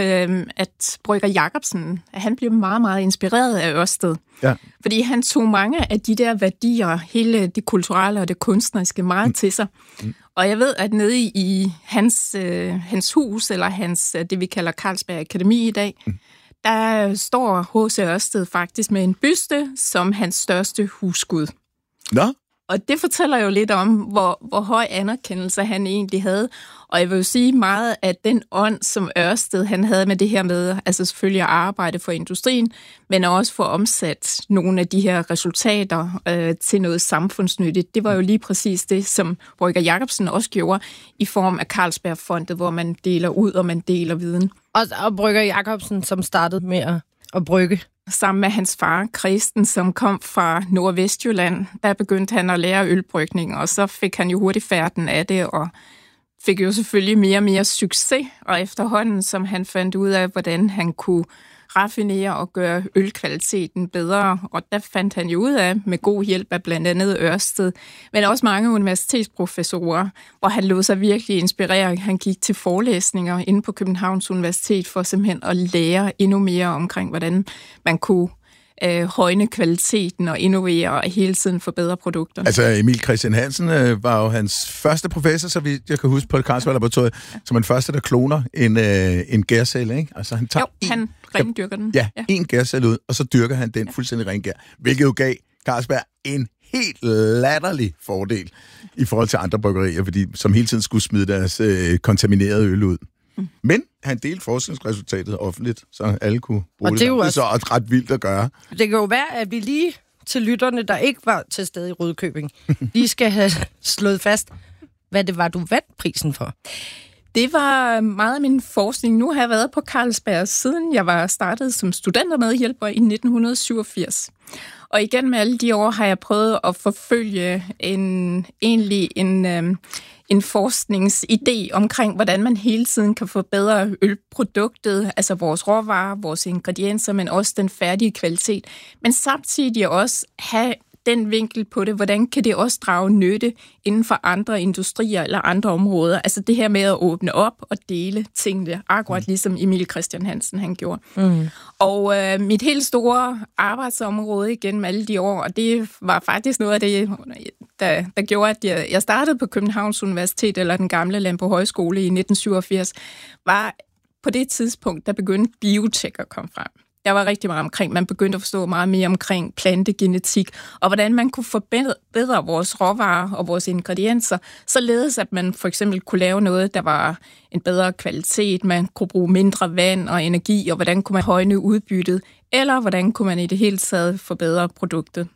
at Brøgger Jacobsen, han blev meget, meget inspireret af Ørsted. Ja. Fordi han tog mange af de der værdier, hele det kulturelle og det kunstneriske, meget mm. til sig. Mm. Og jeg ved, at nede i hans, øh, hans hus, eller hans, det vi kalder Carlsberg Akademi i dag, mm. der står H C Ørsted faktisk med en byste som hans største husgud. Nå? Og det fortæller jo lidt om, hvor, hvor høj anerkendelse han egentlig havde. Og jeg vil jo sige meget, at den ånd, som Ørsted han havde med det her med, altså selvfølgelig at arbejde for industrien, men også for omsat nogle af de her resultater øh, til noget samfundsnyttigt. Det var jo lige præcis det, som Brøgger Jacobsen også gjorde i form af Carlsbergfondet, hvor man deler ud, og man deler viden. Og, og Brøgger Jacobsen, som startede med at, at brygge. Sammen med hans far, Kristen, som kom fra Nordvestjylland, der begyndte han at lære ølbrygning, og så fik han jo hurtigt færden af det, og fik jo selvfølgelig mere og mere succes, og efterhånden, som han fandt ud af, hvordan han kunne raffinere og gøre ølkvaliteten bedre, og der fandt han jo ud af, med god hjælp af blandt andet Ørsted, men også mange universitetsprofessorer, hvor han lod sig virkelig inspirere. Han gik til forelæsninger inde på Københavns Universitet for simpelthen at lære endnu mere omkring, hvordan man kunne øh, højne kvaliteten og innovere og hele tiden forbedre produkter. Altså Emil Christian Hansen øh, var jo hans første professor, så vidt jeg kan huske, på Carlsberg Laboratorium, ja. Som en første, der kloner en, øh, en gærcelle, ikke? Altså han tager jo, han rendyrker den. Ja, ja, en gærcelle ud, og så dyrker han den ja. fuldstændig rengær, hvilket jo gav Carlsberg en helt latterlig fordel i forhold til andre bryggerier, fordi, som hele tiden skulle smide deres øh, kontaminerede øl ud. Mm. Men han delte forskningsresultatet offentligt, så alle kunne bruge og det. Det er jo også, så ret vildt at gøre. Det kan jo være, at vi lige til lytterne, der ikke var til stede i Rudkøbing, lige skal have slået fast, hvad det var, du vandt prisen for. Det var meget af min forskning. Nu har jeg været på Carlsberg, siden jeg var startet som studentermedhjælper i nitten syvogfirs. Og igen med alle de år har jeg prøvet at forfølge en, egentlig en, øhm, en forskningsidé omkring, hvordan man hele tiden kan forbedre ølproduktet, altså vores råvarer, vores ingredienser, men også den færdige kvalitet. Men samtidig også have den vinkel på det, hvordan kan det også drage nytte inden for andre industrier eller andre områder. Altså det her med at åbne op og dele tingene, akkurat ligesom Emil Christian Hansen han gjorde. Mm. Og øh, mit helt store arbejdsområde igen alle de år, og det var faktisk noget af det, der, der gjorde, at jeg, jeg startede på Københavns Universitet, eller den gamle Landbrug Højskole i nitten syvogfirs, var på det tidspunkt, der begyndte biotek at komme frem. Der var rigtig meget omkring. Man begyndte at forstå meget mere omkring plantegenetik, og hvordan man kunne forbedre vores råvarer og vores ingredienser, således at man for eksempel kunne lave noget, der var en bedre kvalitet, man kunne bruge mindre vand og energi, og hvordan kunne man højne udbyttet, eller hvordan kunne man i det hele taget forbedre produktet.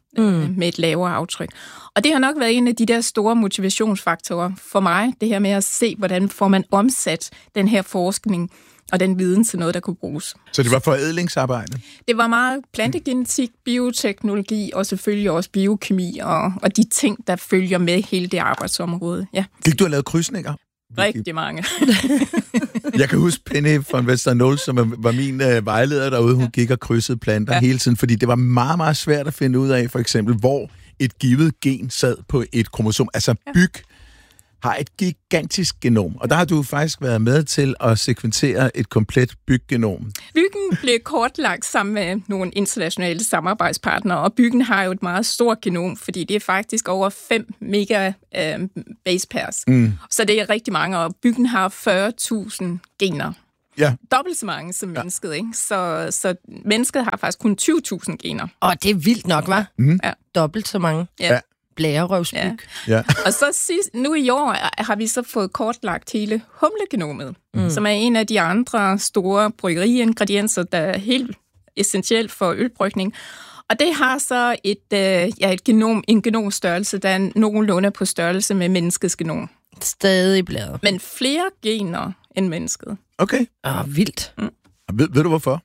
mm. øh, med et lavere aftryk. Og det har nok været en af de der store motivationsfaktorer for mig, det her med at se, hvordan får man omsat den her forskning og den viden til noget, der kunne bruges. Så det var forædlingsarbejde? Det var meget plantegenetik, bioteknologi og selvfølgelig også biokemi og, og de ting, der følger med hele det arbejdsområde. Ja. Fik du have lavet krydsninger? Rigtig mange. Jeg kan huske Penny von Westernol, som var min øh, vejleder derude. Hun gik og krydsede planter ja. hele tiden, fordi det var meget, meget svært at finde ud af, for eksempel, hvor et givet gen sad på et kromosom. Altså byg har et gigantisk genom, og der har du faktisk været med til at sekventere et komplet byggenom. Byggen blev kortlagt sammen med nogle internationale samarbejdspartnere, og Byggen har jo et meget stort genom, fordi det er faktisk over fem mega øh, base pairs. Mm. Så det er rigtig mange, og Byggen har fyrre tusind gener. Ja. Dobbelt så mange som ja. mennesket, ikke? Så, så mennesket har faktisk kun tyve tusind gener. Og det er vildt nok, hva'? Mm. Ja. Dobbelt så mange. Ja. Blærerøvsbyg. Ja. Ja. Og så sidst, nu i år har vi så fået kortlagt hele humlegenomet, mm. som er en af de andre store bryggeriingredienser, der er helt essentielt for ølbrygning. Og det har så et, øh, ja, et genom, en genomstørrelse, der er nogenlunde på størrelse med menneskets genom. Stadig blæret. Men flere gener end mennesket. Okay. Ah, vildt. Mm. Ved, ved du hvorfor?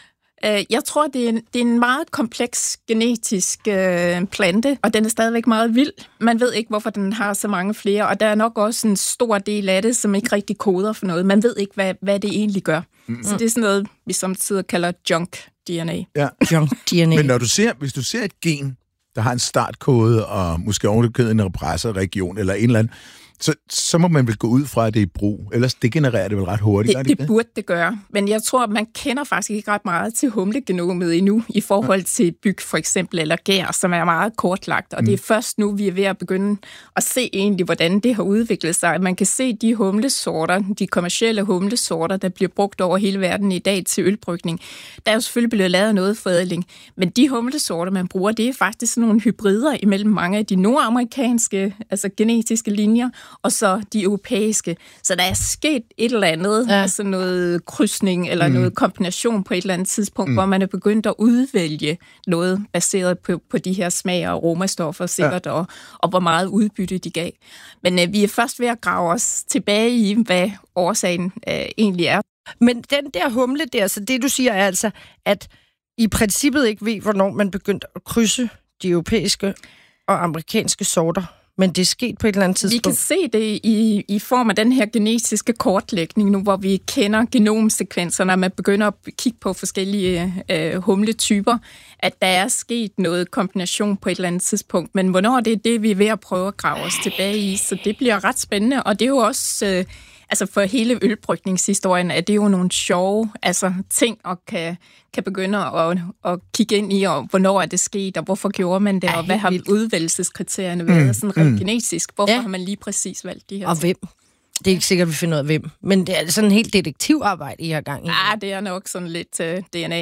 Jeg tror, det er, en, det er en meget kompleks genetisk øh, plante, og den er stadigvæk meget vild. Man ved ikke, hvorfor den har så mange flere, og der er nok også en stor del af det, som ikke rigtig koder for noget. Man ved ikke, hvad, hvad det egentlig gør. Mm. Så det er sådan noget, vi samtidig kalder junk D N A. Ja. Junk D N A. Men når du ser, hvis du ser et gen, der har en startkode, og måske ovenikøbet en repressorregion, eller en eller anden, Så, så må man vel gå ud fra, at det er i brug. Ellers degenererer det vel ret hurtigt. Det, det, det burde det gøre. Men jeg tror, man kender faktisk ikke ret meget til humlegenomet endnu, i forhold til byg for eksempel, eller gær, som er meget kortlagt. Og mm. det er først nu, vi er ved at begynde at se egentlig, hvordan det har udviklet sig. Man kan se de humlesorter, de kommercielle humlesorter, der bliver brugt over hele verden i dag til ølbrygning. Der er jo selvfølgelig blevet lavet noget forædling. Men de humlesorter, man bruger, det er faktisk sådan nogle hybrider imellem mange af de nordamerikanske, altså genetiske linjer, og så de europæiske. Så der er sket et eller andet, ja. altså noget krydsning eller mm. noget kombination på et eller andet tidspunkt, mm. hvor man er begyndt at udvælge noget baseret på, på de her smag- og aromastoffer sikkert, ja. og, og hvor meget udbytte de gav. Men øh, vi er først ved at grave os tilbage i, hvad årsagen øh, egentlig er. Men den der humle der, så det du siger er altså, at i princippet ikke ved, hvornår man begyndte at krydse de europæiske og amerikanske sorter. Men det er sket på et eller andet tidspunkt. Vi kan se det i, i form af den her genetiske kortlægning nu, hvor vi kender genomsekvenserne, og man begynder at kigge på forskellige øh, humletyper, at der er sket noget kombination på et eller andet tidspunkt. Men hvornår det er det, vi er ved at prøve at grave os tilbage i, så det bliver ret spændende. Og det er jo også... Øh, altså for hele ølbrygningshistorien er det jo nogle sjove altså, ting, og kan, kan begynde at, at kigge ind i, og hvornår er det sket, og hvorfor gjorde man det, og hvad har udvælgelseskriterierne været, mm, sådan rent mm. genetisk. Hvorfor ja. har man lige præcis valgt de her Og hvem? Det er ikke sikkert, at vi finder ud af hvem. Men det er sådan en helt detektivarbejde, I har gang i. Ja, det er nok sådan lidt uh, D N A.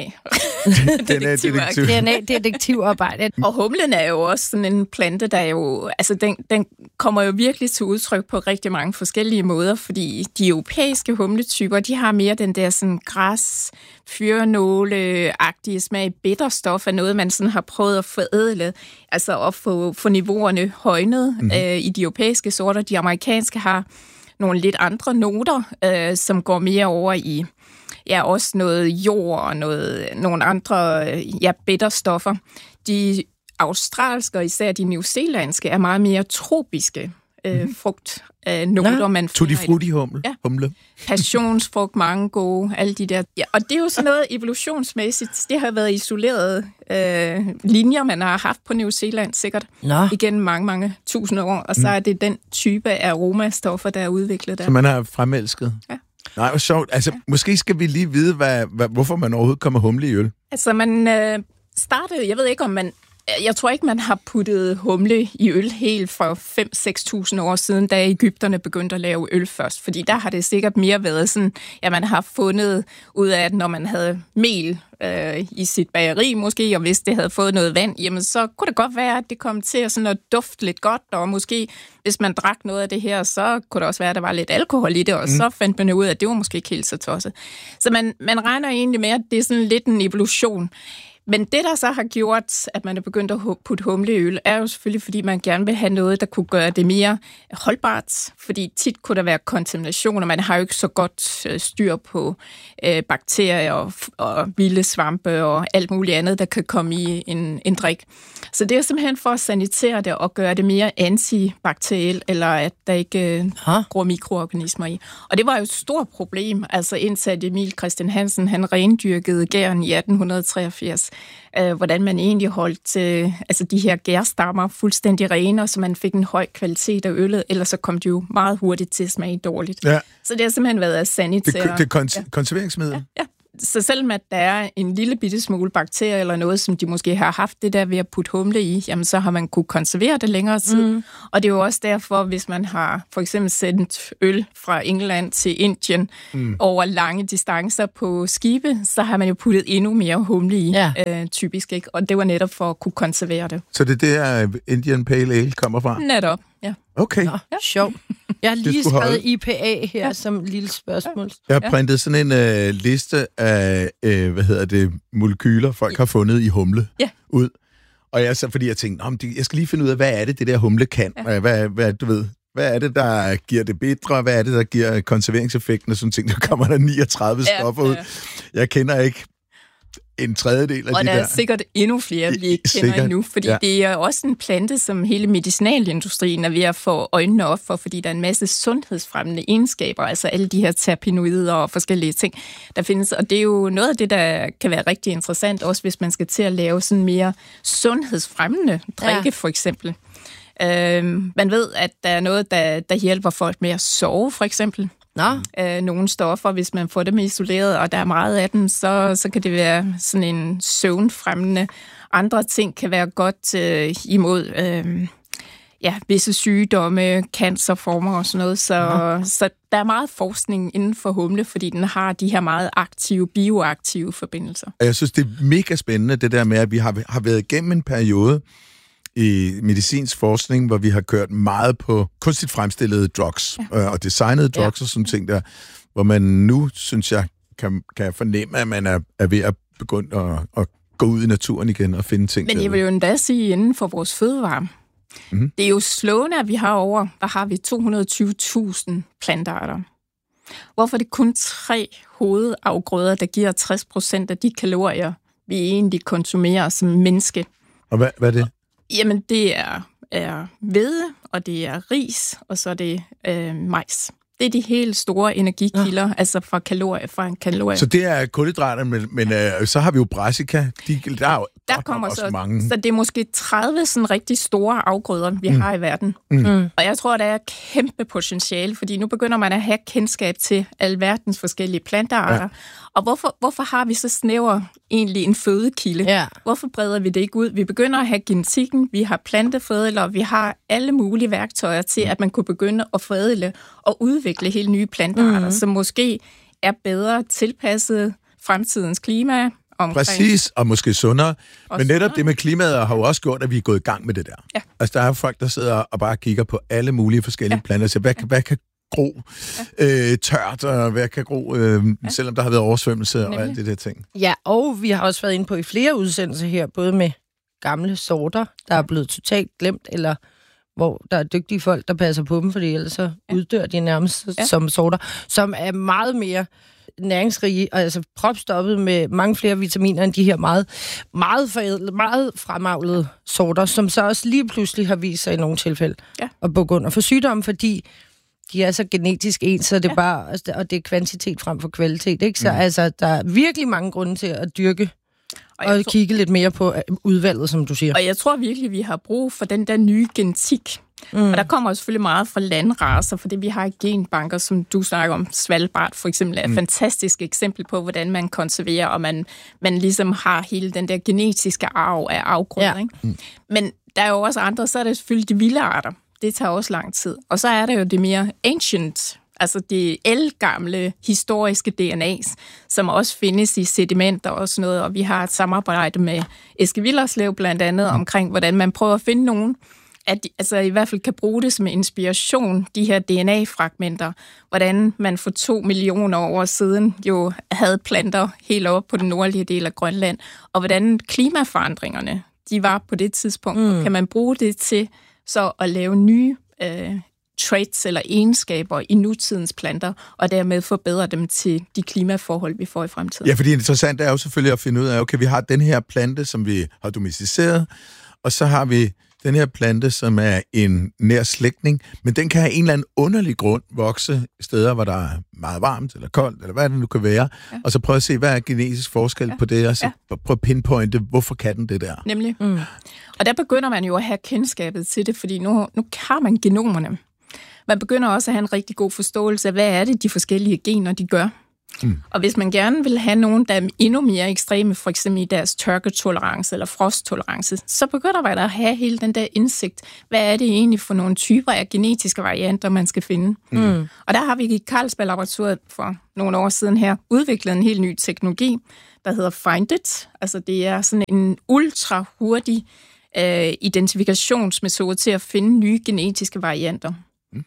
Detektiv. D N A-detektivarbejde. Og humlen er jo også sådan en plante, der jo... Altså, den, den kommer jo virkelig til udtryk på rigtig mange forskellige måder, fordi de europæiske humletyper, de har mere den der sådan græs, fyrenåle-agtige smag, bitterstof af noget, man sådan har prøvet at forædle, altså at få, få niveauerne højnet mm-hmm. øh, i de europæiske sorter. De amerikanske har nogle lidt andre noter, øh, som går mere over i ja, også noget jord og noget, nogle andre ja, bitterstoffer. De australske og især de newzealandske er meget mere tropiske øh, mm-hmm. frugt. Øh, noter, man Tutti frutti humle. Ja. humle. Passionsfrugt, mango, alle de der. Ja, og det er jo sådan noget evolutionsmæssigt. Det har været isolerede øh, linjer, man har haft på New Zealand sikkert Nå. igennem mange, mange tusind år. Og så mm. er det den type af aromastoffer, der er udviklet der. Så man har fremelsket? Ja. Nej, hvor sjovt. Altså, ja. måske skal vi lige vide, hvad, hvad, hvorfor man overhovedet kommer humle i øl. Altså, man øh, startede, jeg ved ikke, om man... Jeg tror ikke, man har puttet humle i øl helt for fem til seks tusind år siden, da Egypterne begyndte at lave øl først. Fordi der har det sikkert mere været sådan, at man har fundet ud af, at når man havde mel øh, i sit bageri måske, og hvis det havde fået noget vand, jamen så kunne det godt være, at det kom til at, sådan at dufte lidt godt, og måske hvis man drak noget af det her, så kunne det også være, at der var lidt alkohol i det, og mm. så fandt man ud af, at det var måske ikke helt så tosset. Så man, man regner egentlig med, at det er sådan lidt en evolution. Men det, der så har gjort, at man er begyndt at putte humle i øl, er jo selvfølgelig, fordi man gerne vil have noget, der kunne gøre det mere holdbart. Fordi tit kunne der være kontamination, og man har jo ikke så godt styr på øh, bakterier og, og vilde svampe og alt muligt andet, der kan komme i en, en drik. Så det er simpelthen for at sanitere det og gøre det mere antibakterielt, eller at der ikke øh, gror mikroorganismer i. Og det var jo et stort problem, altså indtil Emil Christian Hansen, han rendyrkede gæren i atten treogfirs. Øh, hvordan man egentlig holdt øh, altså de her gærstammer fuldstændig rene, så man fik en høj kvalitet af øllet, ellers så kom det jo meget hurtigt til at smage dårligt. Ja. Så det har simpelthen været at sanitere. Det, det er kon- ja. konserveringsmiddel? Ja, ja. Så selvom at der er en lille bitte smule bakterier eller noget, som de måske har haft det der ved at putte humle i, jamen så har man kunne konservere det længere tid. Mm. Og det er jo også derfor, hvis man har for eksempel sendt øl fra England til Indien mm. over lange distancer på skibe, så har man jo puttet endnu mere humle i, ja. øh, typisk ikke. Og det var netop for at kunne konservere det. Så det er der Indian Pale Ale kommer fra? Netop, ja. Okay. Nå, ja. Sjov. Jeg har lige skrevet I P A her ja. som lille spørgsmål. Jeg har printet sådan en øh, liste af, øh, hvad hedder det, molekyler, folk har fundet i humle ja. ud. Og jeg så fordi jeg tænkte, jeg skal lige finde ud af, hvad er det, det der humle kan? Ja. Hvad, hvad, du ved, hvad er det, der giver det bitre? Hvad er det, der giver konserveringseffekten? Og sådan ting, der kommer der niogtredive ja, stoffer ud. Ja. Jeg kender ikke en tredjedel af og de der. Og der er sikkert endnu flere, vi ikke kender sikkert. endnu, fordi ja. det er også en plante, som hele medicinalindustrien er ved at få øjnene op for, fordi der er en masse sundhedsfremmende egenskaber, altså alle de her terpenoider og forskellige ting, der findes. Og det er jo noget af det, der kan være rigtig interessant, også hvis man skal til at lave sådan mere sundhedsfremmende drikke, ja. for eksempel. Øhm, man ved, at der er noget, der, der hjælper folk med at sove, for eksempel. Nå. Øh, nogle stoffer, hvis man får dem isoleret, og der er meget af dem, så, så kan det være sådan en søvnfremmende. Andre ting kan være godt øh, imod øh, ja, visse sygdomme, cancerformer og sådan noget. Så, så der er meget forskning inden for humle, fordi den har de her meget aktive, bioaktive forbindelser. Jeg synes, det er mega spændende, det der med, at vi har, har været igennem en periode i medicinsk forskning, hvor vi har kørt meget på kunstigt fremstillede drugs ja. øh, og designede drugs ja. og sådan ting der, hvor man nu, synes jeg, kan, kan fornemme, at man er, er ved at begynde at, at gå ud i naturen igen og finde ting. Men jeg vil jo endda sige, inden for vores fødevare, mm-hmm. det er jo slående, at vi har over, hvad har vi, to hundrede og tyve tusind plantearter. Hvorfor er det kun tre hovedafgrøder, der giver tres procent af de kalorier, vi egentlig konsumerer som menneske? Og hvad, hvad er det? Jamen, det er, er hvede, og det er ris, og så er det øh, majs. Det er de helt store energikilder, ja. altså fra kalorier, fra en kalorie. Så det er kulhydrater, men, men øh, så har vi jo brassica. De, der er jo der kommer også så, mange. Så det er måske tredive sådan rigtig store afgrøder, vi mm. har i verden. Mm. Mm. Og jeg tror, der er kæmpe potentiale, fordi nu begynder man at have kendskab til alverdens forskellige plantearter. Ja. Og hvorfor, hvorfor har vi så snæver egentlig en fødekilde? Ja. Hvorfor breder vi det ikke ud? Vi begynder at have genetikken, vi har plantefødler, vi har alle mulige værktøjer til, at man kunne begynde at forædle og udvikle helt nye plantearter, mm. som måske er bedre tilpasset fremtidens klima. Omkring. Præcis, og måske sundere. Og Men netop sundere. Det med klimaet har jo også gjort, at vi er gået i gang med det der. Ja. Altså, der er folk, der sidder og bare kigger på alle mulige forskellige ja. planter, så hvad, ja. hvad kan gro ja. øh, tørt, og hvad kan gro, øh, ja. selvom der har været oversvømmelse Nemlig. og alt det der ting. Ja, og vi har også været inde på i flere udsendelser her, både med gamle sorter, der er blevet totalt glemt, eller hvor der er dygtige folk, der passer på dem, fordi ellers så ja. uddør de nærmest ja. som sorter, som er meget mere næringsrige, og altså propstoppet med mange flere vitaminer end de her meget, meget forædlede, meget fremavlede sorter, som så også lige pludselig har vist sig i nogle tilfælde ja. at bukke under for sygdomme, fordi de er så genetisk ens, så det er ja. bare, og det er kvantitet frem for kvalitet, ikke? Så mm. altså, der er virkelig mange grunde til at dyrke og, og tror, kigge lidt mere på udvalget, som du siger. Og jeg tror virkelig, vi har brug for den der nye genetik. Mm. Og der kommer selvfølgelig meget fra landracer, fordi vi har genbanker, som du snakker om, Svalbard for eksempel, er et mm. fantastisk eksempel på, hvordan man konserverer, og man, man ligesom har hele den der genetiske arv af afgrøder. Ja. Ikke? Mm. Men der er jo også andre, så er der selvfølgelig de vilde arter. Det tager også lang tid. Og så er der jo det mere ancient, altså det ældgamle historiske D N A's, som også findes i sedimenter og sådan noget, og vi har et samarbejde med Eske Willerslev blandt andet omkring, hvordan man prøver at finde nogle at de, altså i hvert fald kan bruge det som inspiration, de her D N A-fragmenter, hvordan man for to millioner år siden jo havde planter helt oppe på den nordlige del af Grønland, og hvordan klimaforandringerne, de var på det tidspunkt, mm. og kan man bruge det til så at lave nye øh, traits eller egenskaber i nutidens planter, og dermed forbedre dem til de klimaforhold, vi får i fremtiden. Ja, fordi det interessante er jo selvfølgelig at finde ud af, okay, vi har den her plante, som vi har domesticeret, og så har vi den her plante, som er en nær slægtning, men den kan have en eller anden underlig grund vokse steder, hvor der er meget varmt eller koldt, eller hvad det nu kan være, ja. Og så prøve at se, hvad er genetisk forskel ja. på det, og så ja. prøve at pinpointe, hvorfor kan den det der? Nemlig. Mm. Og der begynder man jo at have kendskabet til det, fordi nu, nu har man genomerne. Man begynder også at have en rigtig god forståelse af, hvad er det, de forskellige gener, de gør. Mm. Og hvis man gerne vil have nogen, der er endnu mere ekstreme, for eksempel i deres tørketolerance eller frosttolerance, så begynder man at have hele den der indsigt. Hvad er det egentlig for nogle typer af genetiske varianter, man skal finde? Mm. Og der har vi i Carlsberg-laboratoriet for nogle år siden her udviklet en helt ny teknologi, der hedder FindIt. Altså det er sådan en ultra hurtig øh, identifikationsmetode til at finde nye genetiske varianter. Mm.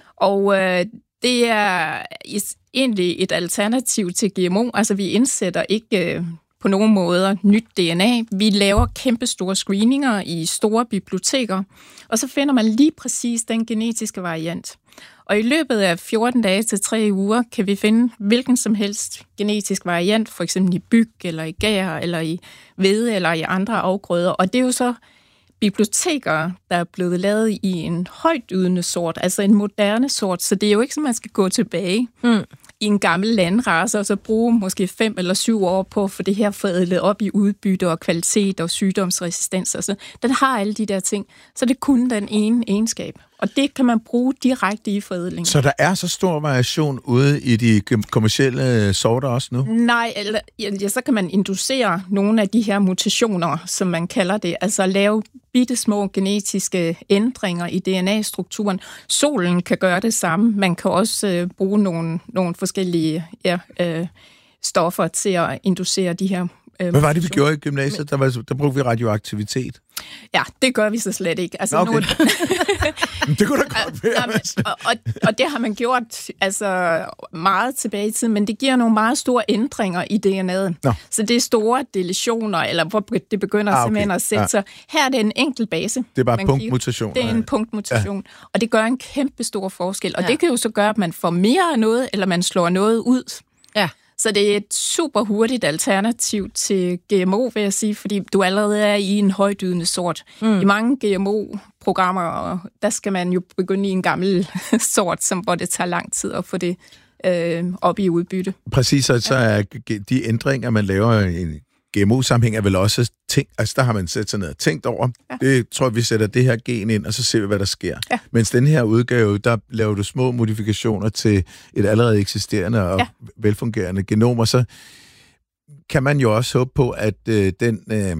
Og øh, det er egentlig et alternativ til G M O. Altså, vi indsætter ikke øh, på nogen måder nyt D N A. Vi laver kæmpestore screeninger i store biblioteker, og så finder man lige præcis den genetiske variant. Og i løbet af fjorten dage til tre uger kan vi finde hvilken som helst genetisk variant, for eksempel i byg, eller i gær, eller i hvede, eller i andre afgrøder. Og det er jo så biblioteker, der er blevet lavet i en højtydende sort, altså en moderne sort, så det er jo ikke, som man skal gå tilbage mm. i en gammel landrace, og så bruge måske fem eller syv år på at få det her forædlet op i udbytte og kvalitet og sygdomsresistens. Altså, den har alle de der ting, så det er kun den ene egenskab. Og det kan man bruge direkte i forædling. Så der er så stor variation ude i de kommercielle sorter også nu? Nej, eller, ja, så kan man inducere nogle af de her mutationer, som man kalder det. Altså lave bitte små genetiske ændringer i D N A-strukturen. Solen kan gøre det samme. Man kan også øh, bruge nogle, nogle forskellige ja, øh, stoffer til at inducere de her. Øh, Hvad var det, vi gjorde i gymnasiet? Der, var, der brugte vi radioaktivitet. Ja, det gør vi så slet ikke. Altså, okay. nu... det kunne da godt være. og, og, og det har man gjort altså, meget tilbage i tiden, men det giver nogle meget store ændringer i D N A'et. Nå. Så det er store deletioner, eller hvor det begynder ah, okay. simpelthen at sætte ja. sig. Her er det en enkelt base. Det er bare punktmutation. Det er en punktmutation, ja. Og det gør en kæmpe stor forskel. Og ja. det kan jo så gøre, at man får mere af noget, eller man slår noget ud. Ja. Så det er et super hurtigt alternativ til G M O, vil jeg sige, fordi du allerede er i en højdydende sort. Mm. I mange G M O-programmer, der skal man jo begynde i en gammel sort, som, hvor det tager lang tid at få det øh, op i udbytte. Præcis, og så er de ændringer, man laver i en G M O-sammenhæng, er vel også ting, altså der har man sat sig ned og tænkt over. Ja. Det tror jeg, vi sætter det her gen ind, og så ser vi, hvad der sker. Ja. Mens den her udgave, der laver du små modifikationer til et allerede eksisterende og ja. velfungerende genom, og så kan man jo også håbe på, at øh, den, øh,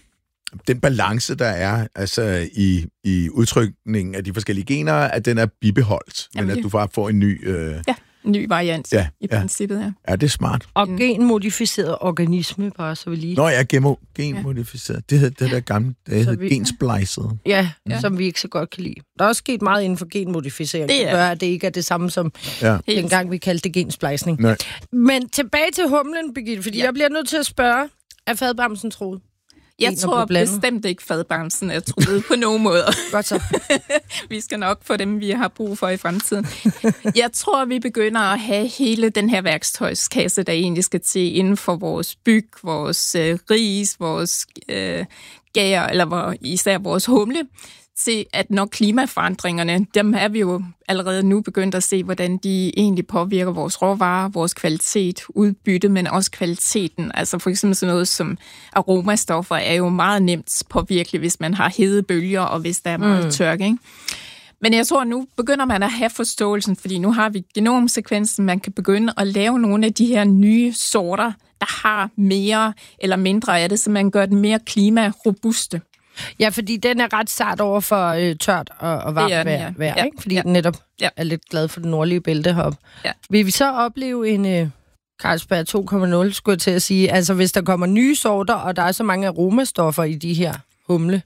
den balance, der er altså i, i udtrykningen af de forskellige gener, at den er bibeholdt, Jamen, men at du bare får en ny... Øh, ja. ny variant ja, i princippet her. Ja, det er smart. Og genmodificeret organisme, bare så vi lige... Nå ja, gemo, genmodificeret. Ja. Det hedder det der gamle, det hedder gensplicet. Ja, ja, som vi ikke så godt kan lide. Der er også sket meget inden for genmodificering, det gør, at det ikke er det samme som ja. dengang vi kaldte det gensplicing. Nej. Men tilbage til humlen, Birgitte, fordi ja. jeg bliver nødt til at spørge, er fadbamsen troet? Jeg tror bestemt ikke, fadbamsen er truet på nogen måde. Godt så. Vi skal nok få dem, vi har brug for i fremtiden. Jeg tror, vi begynder at have hele den her værktøjskasse, der egentlig skal til inden for vores byg, vores øh, ris, vores øh, gær, eller hvor, især vores humle, til at når klimaforandringerne, dem er vi jo allerede nu begyndt at se, hvordan de egentlig påvirker vores råvarer, vores kvalitet, udbytte, men også kvaliteten. Altså for eksempel sådan noget som aromastoffer er jo meget nemt påvirkeligt, hvis man har hedebølger, og hvis der er meget mm. tørke, ikke? Men jeg tror, nu begynder man at have forståelsen, fordi nu har vi genomsekvensen, man kan begynde at lave nogle af de her nye sorter, der har mere eller mindre af det, så man gør den mere klimarobuste. Ja, fordi den er ret sart over for øh, tørt og, og varmt vejr, ja. vejr ja. ikke? Fordi ja. den netop ja. er lidt glad for den nordlige bælte heroppe. Ja. Vil vi så opleve en øh, Carlsberg to punkt nul, skulle jeg til at sige? Altså, hvis der kommer nye sorter, og der er så mange aromastoffer i de her humle,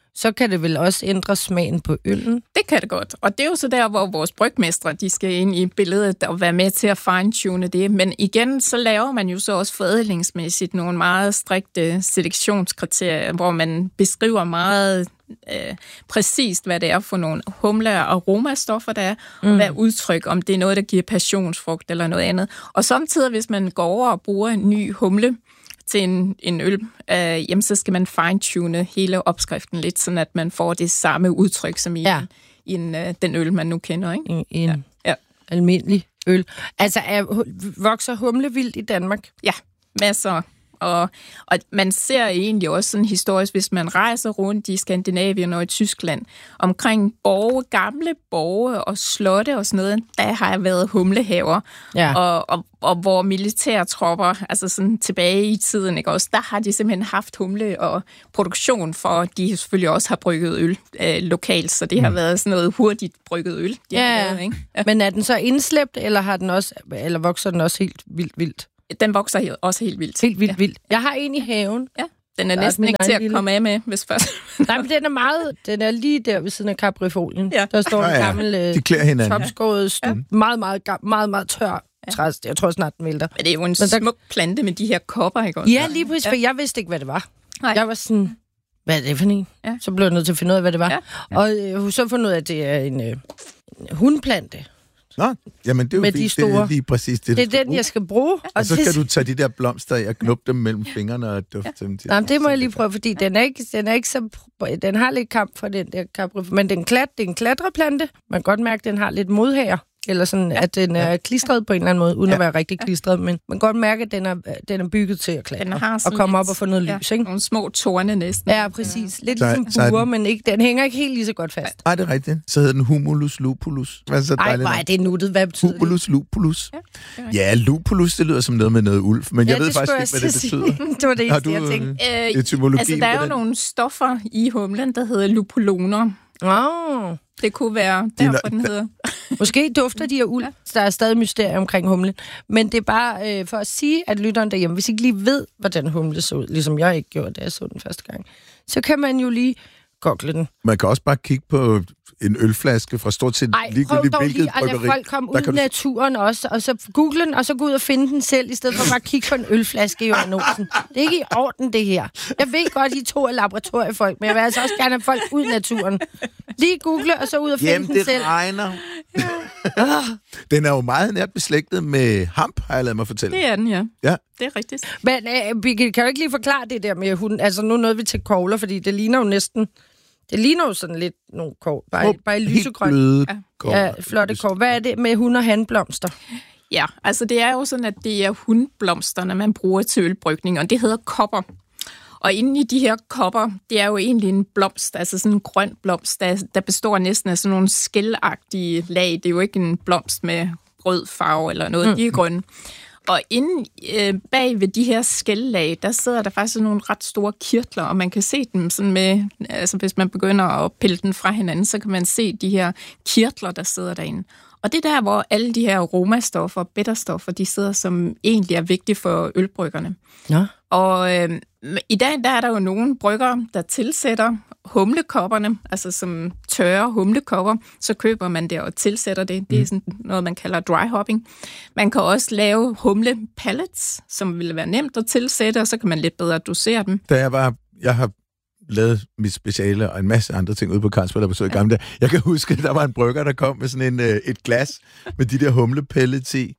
så kan det vel også ændre smagen på øllen? Det kan det godt. Og det er jo så der, hvor vores brygmestre, de skal ind i billedet og være med til at fine-tune det. Men igen, så laver man jo så også forædlingsmæssigt nogle meget strikte selektionskriterier, hvor man beskriver meget øh, præcist, hvad det er for nogle humle- og aromastoffer, der er, mm. og hvad udtryk, om det er noget, der giver passionsfrugt eller noget andet. Og samtidig, hvis man går over og bruger en ny humle til en, en øl, øh, jamen, så skal man fine-tune hele opskriften lidt, sådan at man får det samme udtryk, som i, ja. en, i en, øh, den øl, man nu kender, ikke? I, i en ja. Ja. almindelig øl. Altså, er, vokser humle vildt i Danmark? Ja, masser. Og, og man ser egentlig også sådan historisk, hvis man rejser rundt i Skandinavien og i Tyskland, omkring borge, gamle borge og slotte og sådan noget, der har været humlehaver. Ja. Og, og, og hvor militærtropper, altså sådan tilbage i tiden, ikke også, der har de simpelthen haft humle og produktion, for de selvfølgelig også har brygget øl øh, lokalt, så det har mm. været sådan noget hurtigt brygget øl. De ja, har lavet, ikke? Ja. Men er den så indslæbt, eller har den også, eller vokser den også helt vildt vildt? Den vokser også helt vildt. Helt vildt ja. vildt. Jeg har en i haven. Ja, den er der næsten er ikke til at lille. komme af med, hvis først. Nej, men den er meget, den er lige der ved siden af Caprifolien. Ja. Der står ja, ja. en gammel topskåret, ja. meget, meget, meget, meget, meget tør træs. Jeg tror snart, den vælter. Men det er jo en smuk der... plante med de her kopper, ikke også? Ja, lige præcis, ja. For jeg vidste ikke, hvad det var. Nej. Jeg var sådan, hvad er det for en? Ja. Så blev jeg nødt til at finde ud af, hvad det var. Ja. Ja. Og jeg øh, så fundet ud af, at det er en, øh, en hundplante. Nå, jamen det er jo med fint. De store. Det er lige præcis det, det er den, bruge. jeg skal bruge. Og, og så skal du tage de der blomster og knuppe dem mellem fingrene og dufte ja. dem til. Nej, det må jeg lige prøve, fordi den er ikke, den er ikke så... Den har lidt kamp for den der Capri, men den klat, det er en klatreplante. Man kan godt mærke, at den har lidt modhager. Eller sådan, ja. at den er klistret på en eller anden måde, uden ja. at være rigtig klistret. Men man kan godt mærke, at den er, den er bygget til at klatre og komme op og få noget lys. Ikke? Nogle små torne næsten. Ja, præcis. Lidt så, ligesom buer, men ikke, den hænger ikke helt lige så godt fast. Nej, det er rigtigt. Så hedder den humulus lupulus. Ej, hvor er det nuttet. Hvad betyder det? Humulus lupulus. Ja, ja, lupulus, det lyder som noget med noget ulv, men ja, jeg ved faktisk ikke, hvad det betyder. Det var det eneste, jeg tænkte. Øh, etymologi altså, der er jo den? nogle stoffer i humlen, der hedder lupuloner. Åh. Oh. Det kunne være derfor, den hedder. Måske dufter de af uld. Ja. Der er stadig mysterier omkring humlen. Men det er bare øh, for at sige, at lytteren derhjemme, hvis I ikke lige ved, hvordan humle så ud, ligesom jeg ikke gjorde, da jeg så den første gang, så kan man jo lige gogle den. Man kan også bare kigge på en ølflaske fra stort set ligegyldigt hvilket bryggeri. Ej, prøv dog lige at lade folk komme ud i naturen du... også, og så google den, og så gå ud og finde den selv, i stedet for bare at kigge på en ølflaske i Olsen. Det er ikke i orden, det her. Jeg ved godt, I to er laboratoriefolk, men jeg vil altså også gerne have folk ud i naturen. Lige google, og så ud og finde Jamen, den selv. Jamen, det regner. Den er jo meget nært beslægtet med hamp, har jeg ladet mig fortælle. Det er den, ja. Ja. Det er rigtigt. Men øh, vi kan jo ikke lige forklare det der med hunden. Altså, nu nåede vi til kogler, fordi det ligner jo næsten... Det ligner jo sådan lidt nogle kår, bare, bare lysegrøn. Ja. ja, flotte kår. Hvad er det med hund- og handblomster? Ja, altså det er jo sådan, at det er hundblomsterne, man bruger til ølbrygning, og det hedder kopper. Og inde i de her kopper, det er jo egentlig en blomst, altså sådan en grøn blomst, der, der består næsten af sådan nogle skælagtige lag. Det er jo ikke en blomst med rød farve eller noget, mm. de er grønne. Og inde øh, bag ved de her skællag, der sidder der faktisk nogle ret store kirtler, og man kan se dem sådan med, altså hvis man begynder at pille den fra hinanden, så kan man se de her kirtler, der sidder derinde. Og det er der, hvor alle de her aromastoffer, bitterstoffer, de sidder, som egentlig er vigtige for ølbryggerne. Ja. Og øh, i dag, der er der jo nogle bryggere, der tilsætter humlekopperne, altså som tørre humlekopper, så køber man det og tilsætter det. Det er sådan noget, man kalder dry hopping. Man kan også lave humlepellets, som vil være nemt at tilsætte, og så kan man lidt bedre dosere dem. Da jeg var, jeg har lavet mit speciale og en masse andre ting ude på Carlsberg, der var så i gamle dage. Jeg kan huske, at der var en brygger, der kom med sådan en, et glas med de der humlepellets i.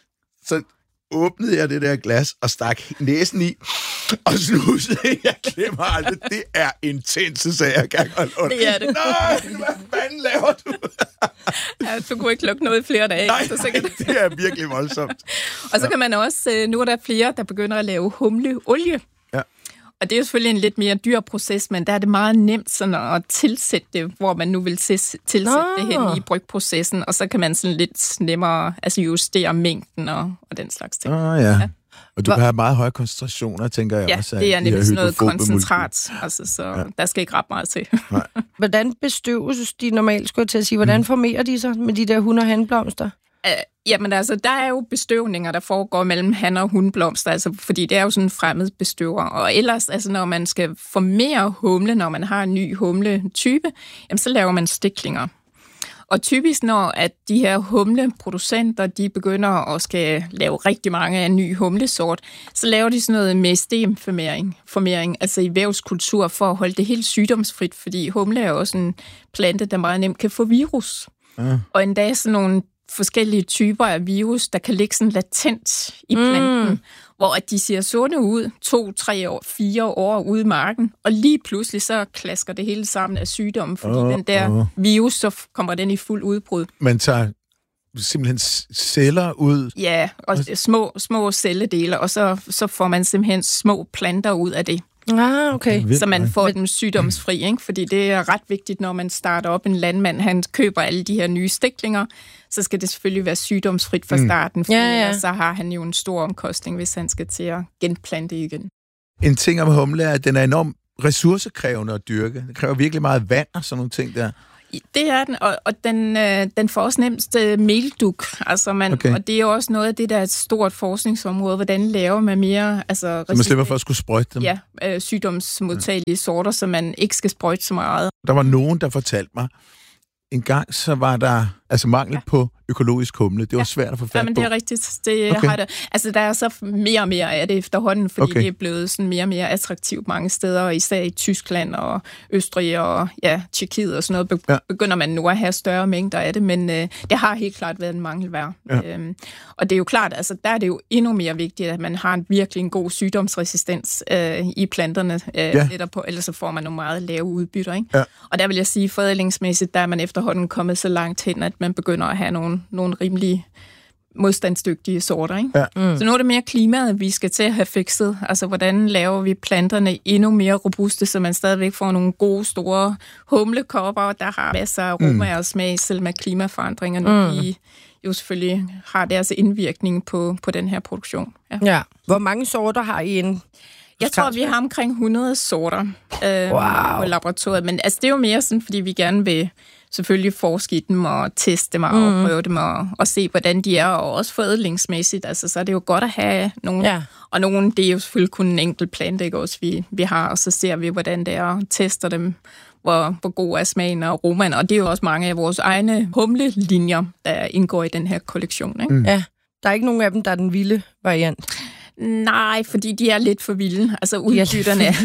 Så åbnede jeg det der glas og stak næsen i, og snusede. Jeg glemmer aldrig. Det er intense sager, jeg kan holde under. Det er det. Nej, hvad fanden laver du? Ja, du kunne ikke lukke noget i flere dage. Nej, så nej, det er virkelig voldsomt. Og så kan man også, nu er der flere, der begynder at lave humleolie. Ja. Og det er jo selvfølgelig en lidt mere dyr proces, men der er det meget nemt sådan at tilsætte det, hvor man nu vil tilsætte Nå. det hen i brygprocessen, og så kan man sådan lidt nemmere altså justere mængden og, og den slags ting. Ah, ja. ja. Og du kan have meget høje koncentrationer, tænker jeg ja, også. Ja, det er nemlig sådan noget koncentrat, altså, så ja. Der skal ikke ret meget til. Hvordan bestøves de normalt, skulle jeg til at sige? Hvordan formerer de sig med de der hund- og handblomster? Uh, jamen altså, der er jo bestøvninger, der foregår mellem han- og hunblomster, altså, fordi det er jo sådan en fremmed bestøver. Og ellers, altså, når man skal formere humle, når man har en ny humletype, jamen, så laver man stiklinger. Og typisk, når at de her humleproducenter, de begynder at skal lave rigtig mange af en ny humlesort, så laver de sådan noget meristemformering, formering, altså i vævskultur, for at holde det helt sygdomsfrit, fordi humle er også en plante, der meget nemt kan få virus. Ja. Og endda sådan nogle forskellige typer af virus, der kan ligge sådan latent i planten, mm. hvor at de ser sunde ud to, tre år, fire år ude i marken, og lige pludselig så klasker det hele sammen af sygdommen, fordi oh, den der oh. virus, så kommer den i fuld udbrud. Man tager simpelthen celler ud? Ja, og små, små celledele, og så, så får man simpelthen små planter ud af det. Ah, okay. Så man får dem sygdomsfri, ikke? Fordi det er ret vigtigt, når man starter op en landmand, han køber alle de her nye stiklinger, så skal det selvfølgelig være sygdomsfrit fra starten, for ja, ja. så har han jo en stor omkostning, hvis han skal til at genplante igen. En ting om humle er, at den er enormt ressourcekrævende at dyrke. Det kræver virkelig meget vand og sådan nogle ting der. Det er den, og, og den, øh, den får også nemst øh, melduk, altså man, okay. og det er jo også noget af det, der er et stort forskningsområde, hvordan laver man mere... Altså, så man slipper for at skulle sprøjte dem? Ja, øh, sygdomsmodtagelige ja. sorter, så man ikke skal sprøjte så meget. Der var nogen, der fortalte mig, en gang så var der altså mangel ja. på økologisk humle. Det var ja. svært at få fat på. Ja, men det er rigtigt. Det okay. har det. Altså, der er så mere og mere af det efterhånden, fordi okay. det er blevet sådan mere og mere attraktivt mange steder, og især i Tyskland og Østrig og ja, Tjekkiet og sådan noget, be- ja. begynder man nu at have større mængder af det, men øh, det har helt klart været en mangelvare. Ja. Øhm, og det er jo klart, altså der er det jo endnu mere vigtigt, at man har en virkelig en god sygdomsresistens øh, i planterne, øh, ja. netop på, ellers så får man nogle meget lave udbytter, ikke? Ja. Og der vil jeg sige, forædlingsmæssigt, der er man efterhånden kommet så langt hen, at man begynder at have nogle, nogle rimelig modstandsdygtige sorter, ikke? Ja. Mm. Så nu er det mere klimaet, vi skal til at have fikset. Altså, hvordan laver vi planterne endnu mere robuste, så man stadigvæk får nogle gode, store humlekopper, der har masser af aroma mm. og smag, selv med klimaforandringerne. Mm. De jo selvfølgelig har deres indvirkning på, på den her produktion. Ja. Ja. Hvor mange sorter har I en? Jeg tror, vi har omkring hundrede sorter øh, wow. på laboratoriet, men altså, det er jo mere sådan, fordi vi gerne vil selvfølgelig forske i dem og teste dem og mm. afprøve dem og, og se, hvordan de er, og også forædlingsmæssigt. Altså, så er det jo godt at have nogle, ja. og nogle, det er jo selvfølgelig kun en enkelt plante, ikke, også vi, vi har, og så ser vi, hvordan det er, og tester dem, hvor, hvor god er smagen og aromaen, og det er jo også mange af vores egne humlelinjer, der indgår i den her kollektion, ikke? Mm. Ja, der er ikke nogen af dem, der er den vilde variant. Nej, fordi de er lidt for vilde. Altså udbytterne er,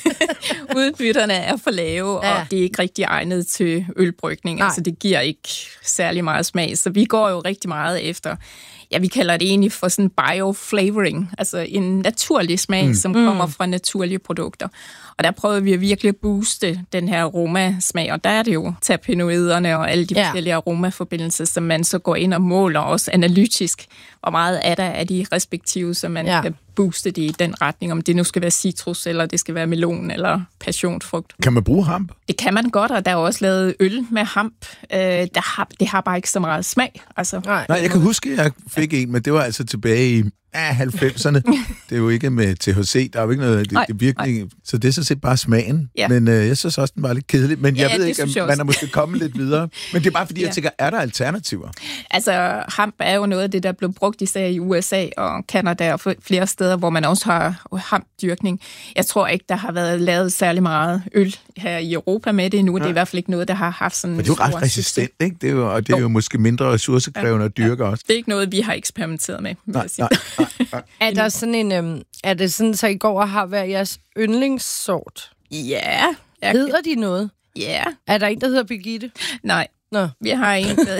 udbytterne er for lave, ja. og det er ikke rigtig egnet til ølbrygning. Nej. Altså det giver ikke særlig meget smag. Så vi går jo rigtig meget efter, ja, vi kalder det egentlig for sådan bioflavoring, altså en naturlig smag, mm. som kommer fra naturlige produkter. Og der prøver vi at virkelig booste den her aromasmag, og der er det jo terpenoiderne og alle de ja. forskellige aromaforbindelser, som man så går ind og måler også analytisk, hvor meget er der af de respektive, så man ja. kan booste det i den retning, om det nu skal være citrus, eller det skal være melon, eller passionsfrugt. Kan man bruge hamp? Det kan man godt, og der er også lavet øl med hamp. Øh, der har, det har bare ikke så meget smag. Altså, Nej, jeg kan huske, at jeg fik en, men det var altså tilbage i ja, halvfemserne. Det er jo ikke med T H C, der er jo ikke noget, det, nej, det virkelig, nej. Så det er så set bare smagen. Ja. Men øh, jeg synes også, den var lidt kedelig. Men jeg ja, ved ikke, om man er måske kommet lidt videre. Men det er bare fordi, ja. jeg tænker, er der alternativer? Altså, hamp er jo noget af det, der blev brugt især i U S A og Canada og flere steder, hvor man også har hampdyrkning. Jeg tror ikke, der har været lavet særlig meget øl her i Europa med det endnu. Ja. Det er i hvert fald ikke noget, der har haft sådan... Men det er jo ret resistent, ikke? Det er jo, og det er jo, jo måske mindre ressourcekrævende ja. at dyrke ja. også. Det er ikke noget, vi har eksperimenteret med, vil nej, jeg sige. Nej, nej. Er der sådan en, øhm, er det sådan, så I går og har hver jeres yndlingssort? Ja. Jeg... Hedder de noget? Ja. Er der en, der hedder Birgitte? Nej. Nå. Vi har en, der...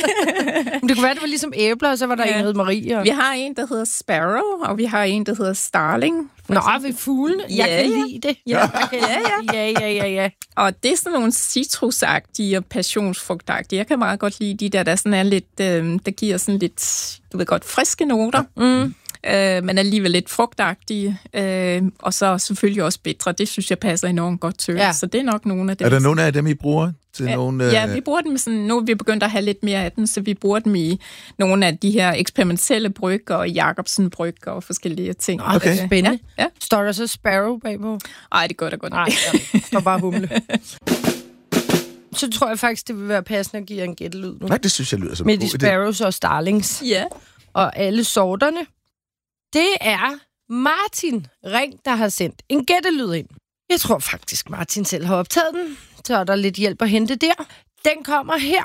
Men det kunne være, det var ligesom æbler, og så var der ja. en, der hed Marie. Og... Vi har en, der hedder Sparrow, og vi har en, der hedder Starling. Nå, ved fuglene. Jeg ja, kan ja. lide det. Ja, jeg kan ja, ja. ja, ja, ja, ja. Og det er sådan nogle citrusagtige og passionsfrugtagtige. Jeg kan meget godt lide de der, der sådan er lidt, øh, der giver sådan lidt, du ved godt, friske noter. Mm. Øh, men alligevel lidt frugtagtige, øh, og så selvfølgelig også bitre. Det synes jeg passer enormt godt til. Ja. Så det er nok nogle af dem. Er der nogle af dem, I bruger til ja, nogle? Ja, vi bruger dem sådan, nu er vi begyndt at have lidt mere af den, så vi bruger dem i nogle af de her eksperimentelle bryg og Jacobsen bryg og forskellige ting. Okay, spændende. Ja. Ja. Står der så Sparrow bagpå? Ej, det går da godt. Nej, der står bare humle. så tror jeg faktisk, det vil være passende at give en gættelyd nu. Nej, det synes jeg lyder som med de sparrows og starlings. Ja. Og alle sorterne. Det er Martin Ring, der har sendt en gættelyd ind. Jeg tror faktisk, Martin selv har optaget den. Så er der lidt hjælp at hente der. Den kommer her.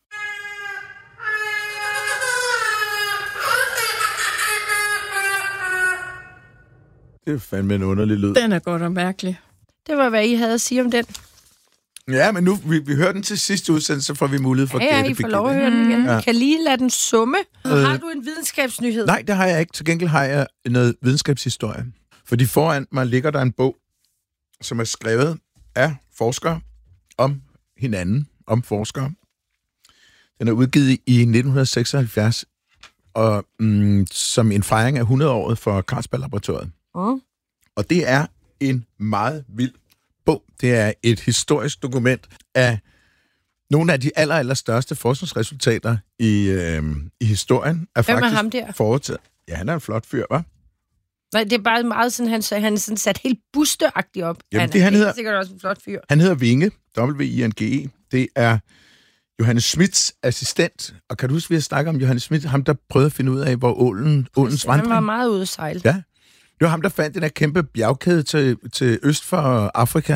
Det er fandme en underlig lyd. Den er godt og mærkelig. Det var, hvad I havde at sige om den. Ja, men nu, vi, vi hører den til sidste udsendelse, så får vi mulighed for at ja, gætte. Ja, I får lov at høre den igen. Ja. Kan lige lade den summe. Øh, har du en videnskabsnyhed? Nej, det har jeg ikke. Til gengæld har jeg noget videnskabshistorie. Fordi foran mig ligger der en bog, som er skrevet af forskere om hinanden, om forskere. Den er udgivet i nitten seksoghalvfjerds, og mm, som en fejring af hundrede-året for Carlsberg-laboratoriet. Mm. Og det er en meget vild bog. Det er et historisk dokument af nogle af de aller, aller største forskningsresultater i, øh, i historien. Er Hvem er faktisk ham der? Foretaget. Ja, han er en flot fyr, hva'? Nej, det er bare meget sådan, han, han er sådan sat helt busteagtigt op. Jamen, han, det, han er hedder, sikkert også en flot fyr. Han hedder Winge, W I N G E. Det er Johannes Schmidts assistent. Og kan du huske, vi har snakket om Johannes Schmidt, ham der prøvede at finde ud af, hvor ålen, ålens vandring... Han var meget ude at sejle. Ja. Det var ham, der fandt den her kæmpe bjergkæde til, til øst for Afrika.